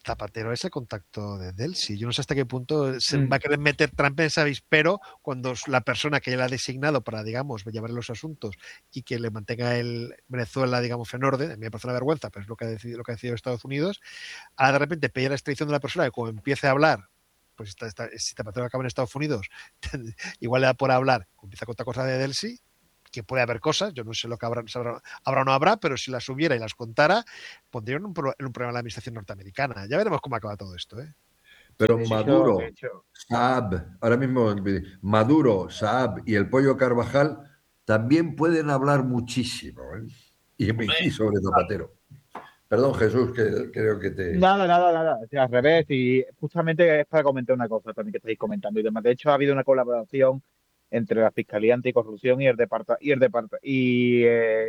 Zapatero ese contacto de Delcy. Yo no sé hasta qué punto se Mm. va a querer meter trampa en ese avispero cuando la persona que él ha designado para, digamos, llevar los asuntos y que le mantenga el Venezuela, digamos, en orden, a mí me parece una vergüenza, pero es lo que ha decidido, lo que ha decidido Estados Unidos, ahora de repente pedir la extradición de la persona que como empiece a hablar, pues está, está, si Zapatero acaba en Estados Unidos, igual le da por hablar, empieza con otra cosa de Delcy, que puede haber cosas, yo no sé lo que habrá, habrá, habrá o no habrá, pero si las hubiera y las contara, pondrían un, pro, en un problema a la administración norteamericana. Ya veremos cómo acaba todo esto, ¿eh? Pero De Maduro, hecho, de hecho, Saab, ahora mismo Maduro, Saab y el Pollo Carvajal también pueden hablar muchísimo, ¿eh? Y, Hombre, y sobre Zapatero. Perdón, Jesús, que creo que te... nada, nada, nada, o sea, al revés, y justamente es para comentar una cosa también que estáis comentando y demás. De hecho, ha habido una colaboración entre la Fiscalía Anticorrupción y el departa y el departa y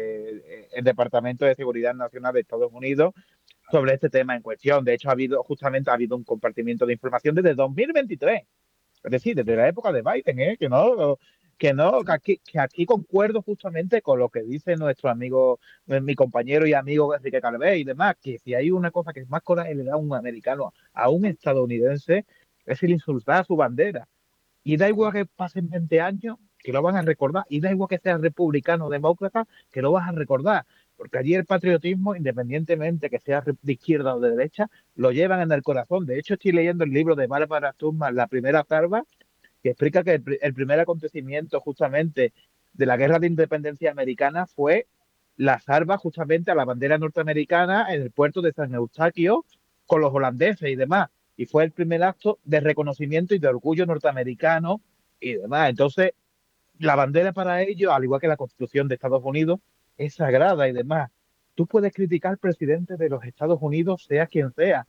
eh, el Departamento de Seguridad Nacional de Estados Unidos sobre este tema en cuestión. De hecho, ha habido justamente ha habido un compartimiento de información desde dos mil veintitrés, es decir, desde la época de Biden, ¿eh? Que no, que no, que aquí, que aquí concuerdo justamente con lo que dice nuestro amigo, eh, mi compañero y amigo Enrique Calvé y demás, que si hay una cosa que es más coraje le da a un americano a un estadounidense, es el insultar a su bandera. Y da igual que pasen veinte años, que lo van a recordar. Y da igual que seas republicano o demócrata, que lo vas a recordar. Porque allí el patriotismo, independientemente que sea de izquierda o de derecha, lo llevan en el corazón. De hecho, estoy leyendo el libro de Bárbara Tuchman, La Primera Zarba, que explica que el, el primer acontecimiento justamente de la Guerra de Independencia Americana fue la zarba justamente a la bandera norteamericana en el puerto de San Eustaquio con los holandeses y demás. Y fue el primer acto de reconocimiento y de orgullo norteamericano y demás. Entonces, la bandera para ellos, al igual que la Constitución de Estados Unidos, es sagrada y demás. Tú puedes criticar al presidente de los Estados Unidos, sea quien sea.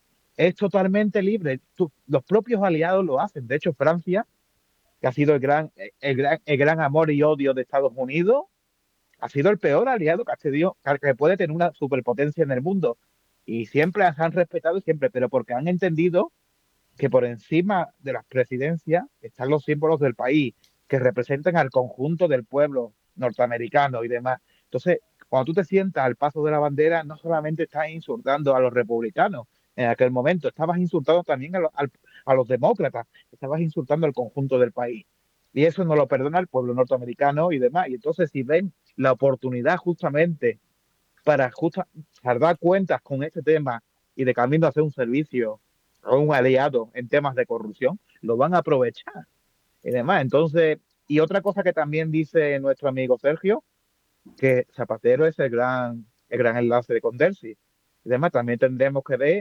Es totalmente libre. Tú, los propios aliados lo hacen. De hecho, Francia, que ha sido el gran, el gran, el gran amor y odio de Estados Unidos, ha sido el peor aliado que ha tenido, que puede tener una superpotencia en el mundo. Y siempre las han respetado, siempre, pero porque han entendido que por encima de las presidencias están los símbolos del país, que representan al conjunto del pueblo norteamericano y demás. Entonces, cuando tú te sientas al paso de la bandera, no solamente estás insultando a los republicanos en aquel momento, estabas insultando también a, lo, a, a los demócratas, estabas insultando al conjunto del país. Y eso no lo perdona el pueblo norteamericano y demás. Y entonces, si ven la oportunidad justamente para, justa, para dar cuentas con este tema y de camino a hacer un servicio o un aliado en temas de corrupción, lo van a aprovechar y demás. Entonces, y otra cosa que también dice nuestro amigo Sergio, que Zapatero es el gran, el gran enlace de con Delcy. Y demás, también tendremos que ver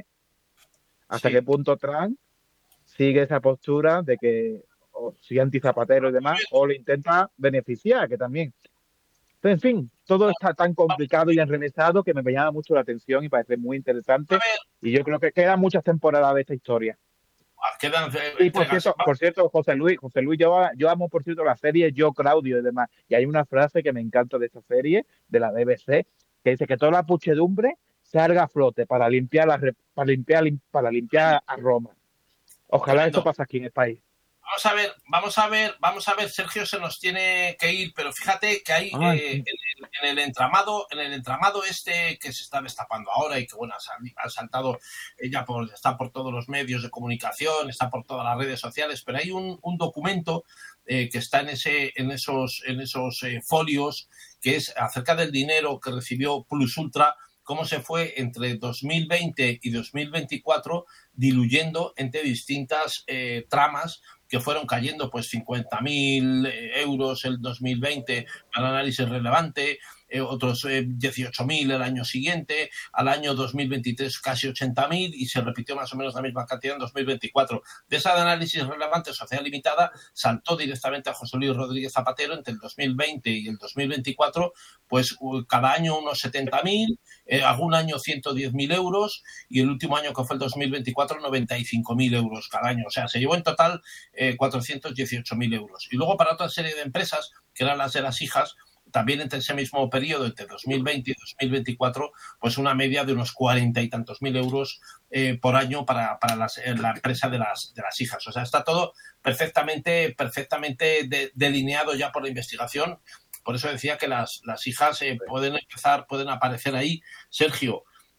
hasta sí. qué punto Trump sigue esa postura de que o si anti-Zapatero y demás, o le intenta beneficiar, que también. Pero, en fin, todo está tan complicado y enrevesado que me llama mucho la atención y parece muy interesante. Y yo creo que quedan muchas temporadas de esta historia. Quedan y por cierto, por cierto, José Luis, José Luis, yo, yo amo por cierto la serie Yo Claudio y demás. Y hay una frase que me encanta de esta serie, de la B B C, que dice que toda la puchedumbre salga a flote para limpiar la, para limpiar, para limpiar a Roma. Ojalá Tremendo. Esto pase aquí en el país. Vamos a ver, vamos a ver, vamos a ver, Sergio se nos tiene que ir, pero fíjate que hay Ay, eh, sí. en, el, en el entramado, en el entramado este que se está destapando ahora y que bueno ha saltado ya por está por todos los medios de comunicación, está por todas las redes sociales, pero hay un, un documento eh, que está en ese, en esos, en esos eh, folios que es acerca del dinero que recibió Plus Ultra, cómo se fue entre dos mil veinte y dos mil veinticuatro diluyendo entre distintas eh, tramas que fueron cayendo pues cincuenta mil euros el dos mil veinte para análisis relevante, eh, otros eh, dieciocho mil el año siguiente, al año dos mil veintitrés casi ochenta mil y se repitió más o menos la misma cantidad en dos mil veinticuatro. De esa de análisis relevante Sociedad Limitada saltó directamente a José Luis Rodríguez Zapatero entre el dos mil veinte y el dos mil veinticuatro, pues cada año unos setenta mil, eh, algún año ciento diez mil euros y el último año que fue el dos mil veinticuatro noventa y cinco mil euros cada año. O sea, se llevó en total eh, cuatrocientos dieciocho mil euros. Y luego para otra serie de empresas, que eran las de las hijas, también entre ese mismo periodo, entre dos mil veinte y dos mil veinticuatro, pues una media de unos cuarenta y tantos mil euros eh, por año para, para las, la empresa de las, de las hijas. O sea, está todo perfectamente, perfectamente de, delineado ya por la investigación. Por eso decía que las, las hijas eh, pueden empezar, pueden aparecer ahí. Sergio,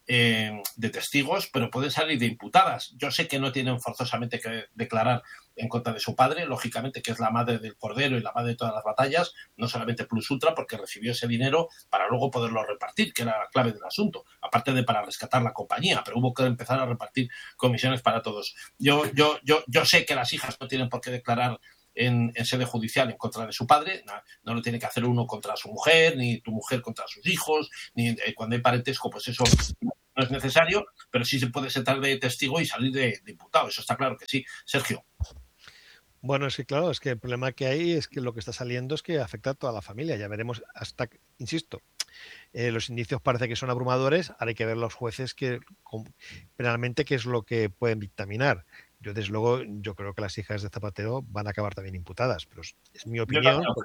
eh, de testigos, pero pueden salir de imputadas. Yo sé que no tienen forzosamente que declarar en contra de su padre, lógicamente, que es la madre del cordero y la madre de todas las batallas, no solamente plus ultra, porque recibió ese dinero para luego poderlo repartir, que era la clave del asunto, aparte de para rescatar la compañía, pero hubo que empezar a repartir comisiones para todos. Yo, yo, yo, yo sé que las hijas no tienen por qué declarar En, en sede judicial en contra de su padre, no, no lo tiene que hacer uno contra su mujer, ni tu mujer contra sus hijos, ni eh, cuando hay parentesco, pues eso no es necesario, pero sí se puede sentar de testigo y salir de, de imputado, eso está claro que sí. Sergio. Bueno, es que claro, es que el problema que hay es que lo que está saliendo es que afecta a toda la familia, ya veremos hasta, insisto, eh, los indicios parece que son abrumadores, ahora hay que ver los jueces que penalmente qué es lo que pueden dictaminar. Yo, desde luego, yo creo que las hijas de Zapatero van a acabar también imputadas, pero es, es mi opinión. Yo,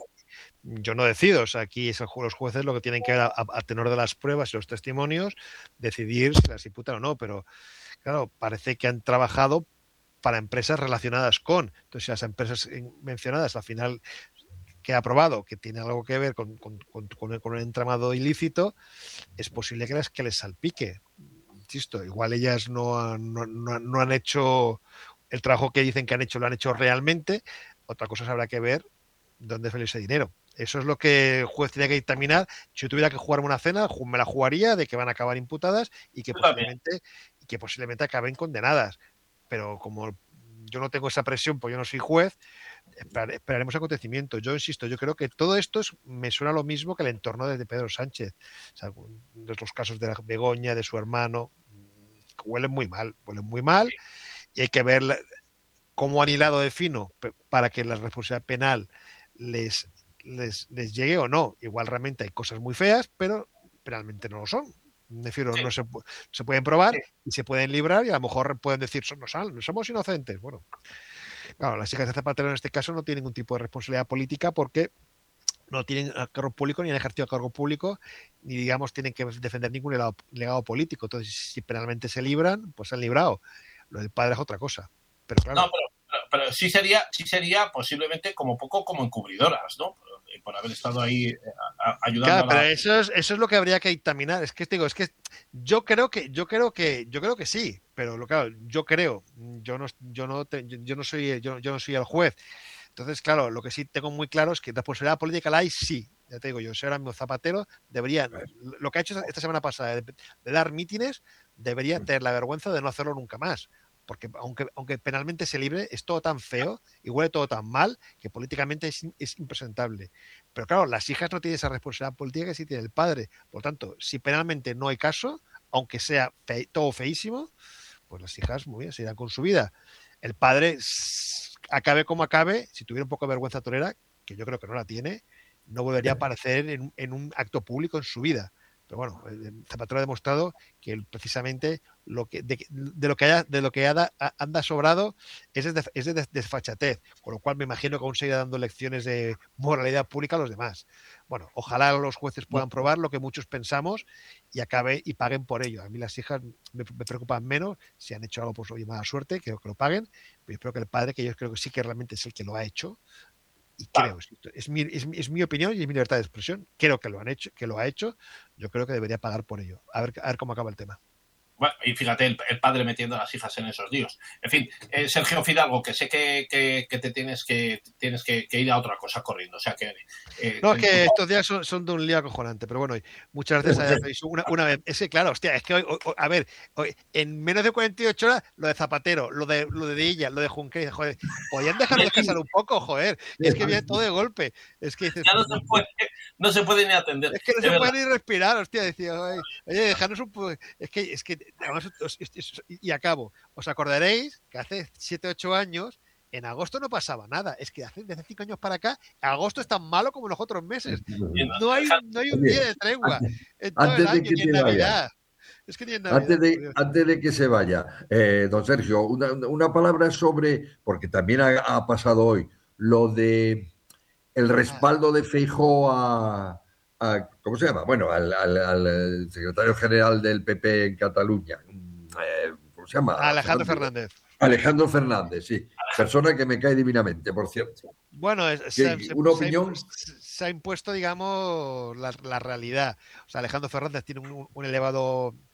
yo no decido, o sea, aquí es el, los jueces lo que tienen que ver a, a tenor de las pruebas y los testimonios, decidir si las imputan o no, pero claro, parece que han trabajado para empresas relacionadas con, entonces si las empresas mencionadas al final que ha probado que tiene algo que ver con, con, con, con, el, con un entramado ilícito, es posible que les, que les salpique. Insisto, igual ellas no han, no, no, no han hecho el trabajo que dicen que han hecho, lo han hecho realmente. Otra cosa habrá que ver dónde sale ese dinero. Eso es lo que el juez tiene que dictaminar. Si yo tuviera que jugarme una cena, me la jugaría de que van a acabar imputadas y que posiblemente, y que posiblemente acaben condenadas. Pero como yo no tengo esa presión, pues yo no soy juez, esperaremos acontecimientos. Yo insisto, yo creo que todo esto es, me suena lo mismo que el entorno de Pedro Sánchez. O sea, de los casos de la Begoña, de su hermano, huelen muy mal, huelen muy mal, y hay que ver cómo han hilado de fino para que la responsabilidad penal les, les, les llegue o no. Igual realmente hay cosas muy feas, pero penalmente no lo son. Me refiero, sí. no se, se pueden probar sí. y se pueden librar y a lo mejor pueden decir, no, no somos inocentes. Bueno, claro, las hijas de Zapatero en este caso no tienen ningún tipo de responsabilidad política porque no tienen cargo público ni han ejercido cargo público ni digamos tienen que defender ningún legado, legado político. Entonces, si penalmente se libran, pues se han librado. Lo del padre es otra cosa. Pero claro. No, pero, pero, pero sí sería, sí sería posiblemente como poco como encubridoras, ¿no? Por, por haber estado ahí eh, a, ayudando. Claro, a la... pero eso es, eso es lo que habría que dictaminar. Es que digo, es que yo creo que, yo creo que, yo creo que sí, pero lo claro, yo creo, yo no, yo no, te, yo no soy, yo, yo no soy el juez. Entonces, claro, lo que sí tengo muy claro es que responsabilidad política la hay, sí. Ya te digo, yo soy ahora mismo Zapatero, debería, lo que ha hecho esta semana pasada de, de dar mítines, debería tener la vergüenza de no hacerlo nunca más. Porque aunque, aunque penalmente se libre, es todo tan feo y huele todo tan mal que políticamente es, es impresentable. Pero claro, las hijas no tienen esa responsabilidad política que sí tiene el padre. Por lo tanto, si penalmente no hay caso, aunque sea fe, todo feísimo, pues las hijas muy bien, se irán con su vida. El padre, acabe como acabe, si tuviera un poco de vergüenza torera, que yo creo que no la tiene, no volvería a aparecer en, en un acto público en su vida. Pero bueno, Zapatero ha demostrado que precisamente lo que, de, de lo que, haya, de lo que haya, anda sobrado es de, es de desfachatez, con lo cual me imagino que aún seguirá dando lecciones de moralidad pública a los demás. Bueno, ojalá los jueces puedan probar lo que muchos pensamos y acabe y paguen por ello. A mí las hijas me, me preocupan menos, si han hecho algo por su mala suerte, creo que lo paguen, pero espero que el padre, que yo creo que sí que realmente es el que lo ha hecho, y creo, es mi, es, es mi opinión y es mi libertad de expresión, creo que lo han hecho, que lo ha hecho, yo creo que debería pagar por ello. A ver, a ver cómo acaba el tema. Bueno, y fíjate, el, el padre metiendo a las hijas en esos líos. En fin, eh, Sergio Fidalgo, que sé que, que, que te tienes que tienes que, que ir a otra cosa corriendo. O sea que. Eh, no, es que estos días son, son de un lío acojonante, pero bueno, muchas gracias a una, una vez. Es que, claro, hostia, es que hoy, hoy a ver, hoy, en menos de cuarenta y ocho horas, lo de Zapatero, lo de lo de ella, lo de Junqueras, joder, podían dejarlo descansar un poco, joder. Es que viene todo de golpe. Es que dices, ya no se puede, no se puede ni atender. Es que no se verdad. puede ni respirar, hostia, decía, oye, oye dejarnos un poco. Es que, es que, además, y acabo, os acordaréis que hace siete ocho años, en agosto no pasaba nada. Es que hace, desde cinco años para acá, agosto es tan malo como los otros meses. No hay, no hay un día de tregua. En todo el año, ni en Navidad. Es que ni en Navidad. Antes de, antes de que se vaya, eh, don Sergio, una, una palabra sobre, porque también ha, ha pasado hoy, lo de el respaldo de Feijóo a, a ¿cómo se llama? Bueno, al, al, al secretario general del P P en Cataluña. Eh, ¿Cómo se llama? Alejandro Fernández. Alejandro Fernández, sí. Persona que me cae divinamente, por cierto. Bueno, es, se, se, una se, opinión. Se, se ha impuesto, digamos, la, la realidad. O sea, Alejandro Fernández tiene un, un elevado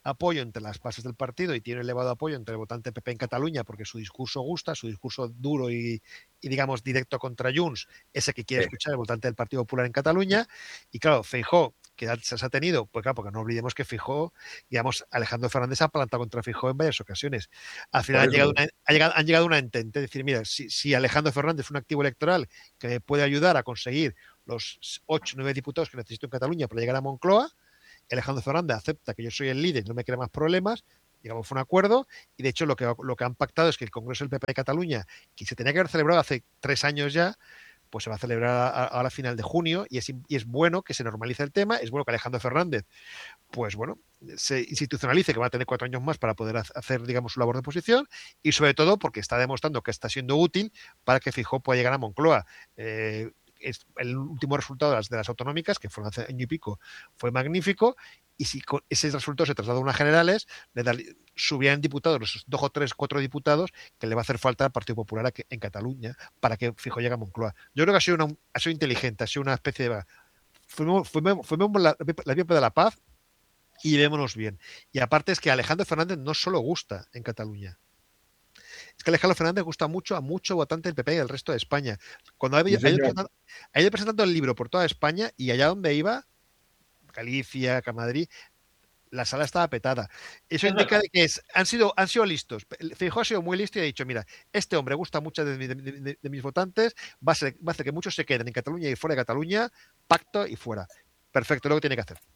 apoyo entre las bases del partido y tiene elevado apoyo entre el votante P P en Cataluña porque su discurso gusta, su discurso duro y, y digamos, directo contra Junts, ese que quiere escuchar el votante del Partido Popular en Cataluña. Y claro, Feijóo, que se ha tenido, pues claro, porque no olvidemos que Feijóo, digamos, Alejandro Fernández ha plantado contra Feijóo en varias ocasiones. Al final han llegado, una, ha llegado, han llegado a una entente, es decir, mira, si, si Alejandro Fernández es un activo electoral que me puede ayudar a conseguir los ocho o nueve diputados que necesito en Cataluña para llegar a Moncloa, Alejandro Fernández acepta que yo soy el líder y no me crea más problemas, digamos, fue un acuerdo, y de hecho lo que, lo que han pactado es que el Congreso del P P de Cataluña, que se tenía que haber celebrado hace tres años ya, pues se va a celebrar a, a la final de junio, y es, y es bueno que se normalice el tema, es bueno que Alejandro Fernández, pues bueno, se institucionalice, que va a tener cuatro años más para poder hacer, digamos, su labor de oposición, y sobre todo porque está demostrando que está siendo útil para que Feijóo pueda llegar a Moncloa. Eh, es el último resultado de las, de las autonómicas, que fueron hace año y pico, fue magnífico, y si con ese resultado se trasladó a unas generales, le da, subían diputados, los dos o tres, cuatro diputados que le va a hacer falta al Partido Popular en Cataluña para que Feijóo llegue a Moncloa. Yo creo que ha sido, una, ha sido inteligente, ha sido una especie de... Fuimos, fuimos, fuimos la, la vía de la paz y llevémonos bien. Y aparte es que Alejandro Fernández no solo gusta en Cataluña. Es que Alejandro Fernández gusta mucho a mucho votante del P P y del resto de España. Cuando ha ido, sí, presentando, ha ido presentando el libro por toda España y allá donde iba, Galicia, Madrid, la sala estaba petada. Eso es indica de que es, han, sido, han sido listos. Feijóo ha sido muy listo y ha dicho, mira, este hombre gusta mucho de, de, de, de mis votantes, va a, ser, va a hacer que muchos se queden en Cataluña y fuera de Cataluña, pacto y fuera. Perfecto, es lo que tiene que hacer.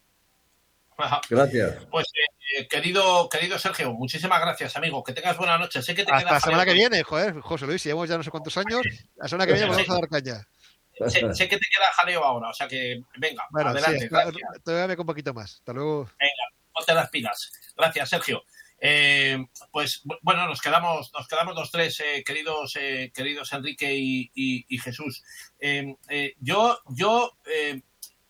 Gracias. Pues eh, querido, querido Sergio, muchísimas gracias, amigo. Que tengas buena noche. Sé que te Hasta queda la semana que viene, joder, José Luis, llevamos ya no sé cuántos años. La semana que viene volvemos a dar caña. Sé, sé que te queda jaleo ahora, o sea que venga, bueno, adelante. Sí, gracias. Todavía me con un poquito más. Hasta luego. Venga, ponte las pilas. Gracias, Sergio. Eh, pues bueno, nos quedamos, nos quedamos los tres, eh, queridos, eh, queridos Enrique y, y, y Jesús. Eh, eh, yo, yo eh,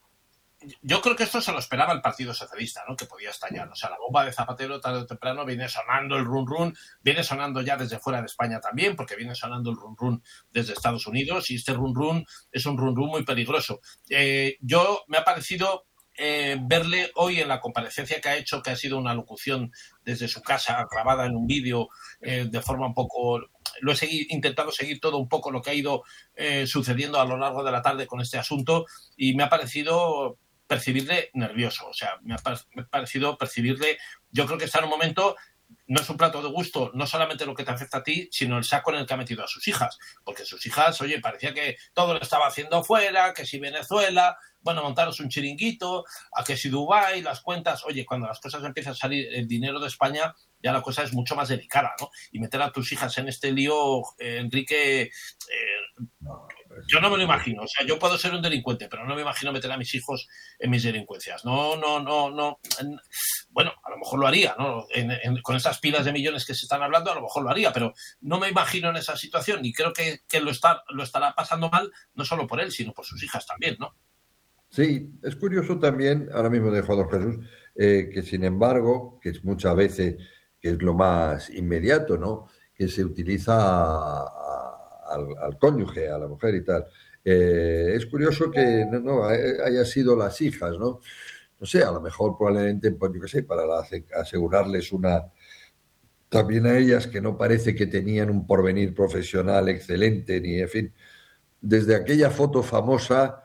Yo creo que esto se lo esperaba el Partido Socialista, ¿no? Que podía estallar. O sea, la bomba de Zapatero tarde o temprano viene sonando el run run, viene sonando ya desde fuera de España también, porque viene sonando el run run desde Estados Unidos, y este run run es un run run muy peligroso. Eh, yo me ha parecido eh, verle hoy en la comparecencia que ha hecho, que ha sido una locución desde su casa, grabada en un vídeo, eh, de forma un poco... Lo he seguido, intentado seguir todo un poco lo que ha ido eh, sucediendo a lo largo de la tarde con este asunto, y me ha parecido percibirle nervioso, o sea, me ha, me ha parecido percibirle, yo creo que está en un momento, no es un plato de gusto, no solamente lo que te afecta a ti, sino el saco en el que ha metido a sus hijas, porque sus hijas, oye, parecía que todo lo estaba haciendo fuera, que si Venezuela, bueno, montaros un chiringuito, a que si Dubái, las cuentas, oye, cuando las cosas empiezan a salir, el dinero de España, ya la cosa es mucho más delicada, ¿no? Y meter a tus hijas en este lío, eh, Enrique, eh, no, yo no me lo imagino. O sea, yo puedo ser un delincuente, pero no me imagino meter a mis hijos en mis delincuencias. No, no, no, no. Bueno, a lo mejor lo haría, ¿no? En, en, con esas pilas de millones que se están hablando, a lo mejor lo haría, pero no me imagino en esa situación, y creo que, que lo, está, lo estará pasando mal, no solo por él, sino por sus hijas también, ¿no? Sí, es curioso también, ahora mismo dejo a don Jesús, eh, que sin embargo, que es muchas veces, que es lo más inmediato, ¿no? Que se utiliza a, a, al, al cónyuge, a la mujer y tal. Eh, es curioso que no, no haya sido las hijas, ¿no? No sé, a lo mejor probablemente, pues yo qué sé, para la, asegurarles una... También a ellas que no parece que tenían un porvenir profesional excelente, ni en fin. Desde aquella foto famosa,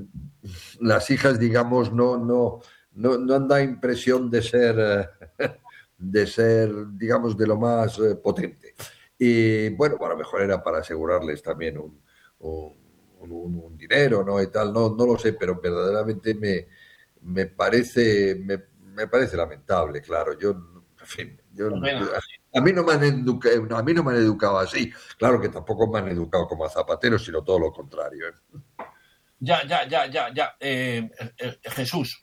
las hijas, digamos, no, no, no, no han dado impresión de ser, de ser, digamos, de lo más potente. Y bueno, a lo mejor era para asegurarles también un, un, un, un dinero, ¿no? Y tal, no, no lo sé, pero verdaderamente me, me parece, me, me parece lamentable, claro. Yo, en fin, yo, yo a mí no me han educado, a mí no me han educado así. Claro que tampoco me han educado como a Zapatero, sino todo lo contrario, ¿eh? Ya, ya, ya, ya, ya. Eh, eh, Jesús.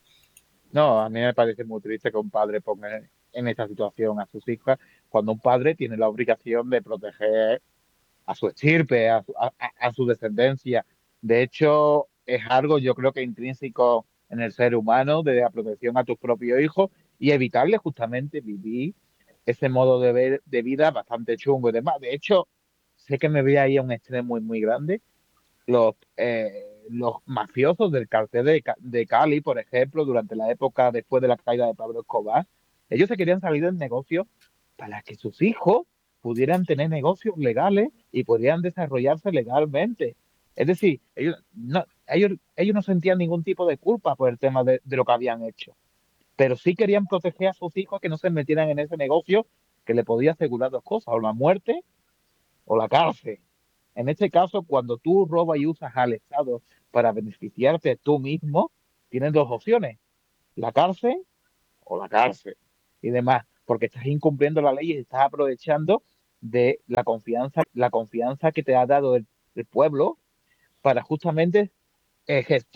No, a mí me parece muy triste que un padre ponga en esta situación a sus hijas, cuando un padre tiene la obligación de proteger a su estirpe, a su, a, a su descendencia. De hecho, es algo yo creo que intrínseco en el ser humano, de la protección a tus propios hijos y evitarle justamente vivir ese modo de, ver, de vida bastante chungo y demás. De hecho, sé que me voy a ir a un extremo muy, muy grande. Los, eh, los mafiosos del cartel de, Ca- de Cali, por ejemplo, durante la época después de la caída de Pablo Escobar, ellos se querían salir del negocio para que sus hijos pudieran tener negocios legales y pudieran desarrollarse legalmente. Es decir, ellos no, ellos, ellos no sentían ningún tipo de culpa por el tema de, de lo que habían hecho, pero sí querían proteger a sus hijos que no se metieran en ese negocio que le podía asegurar dos cosas, o la muerte o la cárcel. En este caso, cuando tú robas y usas al Estado para beneficiarte tú mismo, tienes dos opciones, la cárcel o la cárcel y demás, porque estás incumpliendo la ley y estás aprovechando de la confianza, la confianza que te ha dado el, el pueblo para justamente ejercer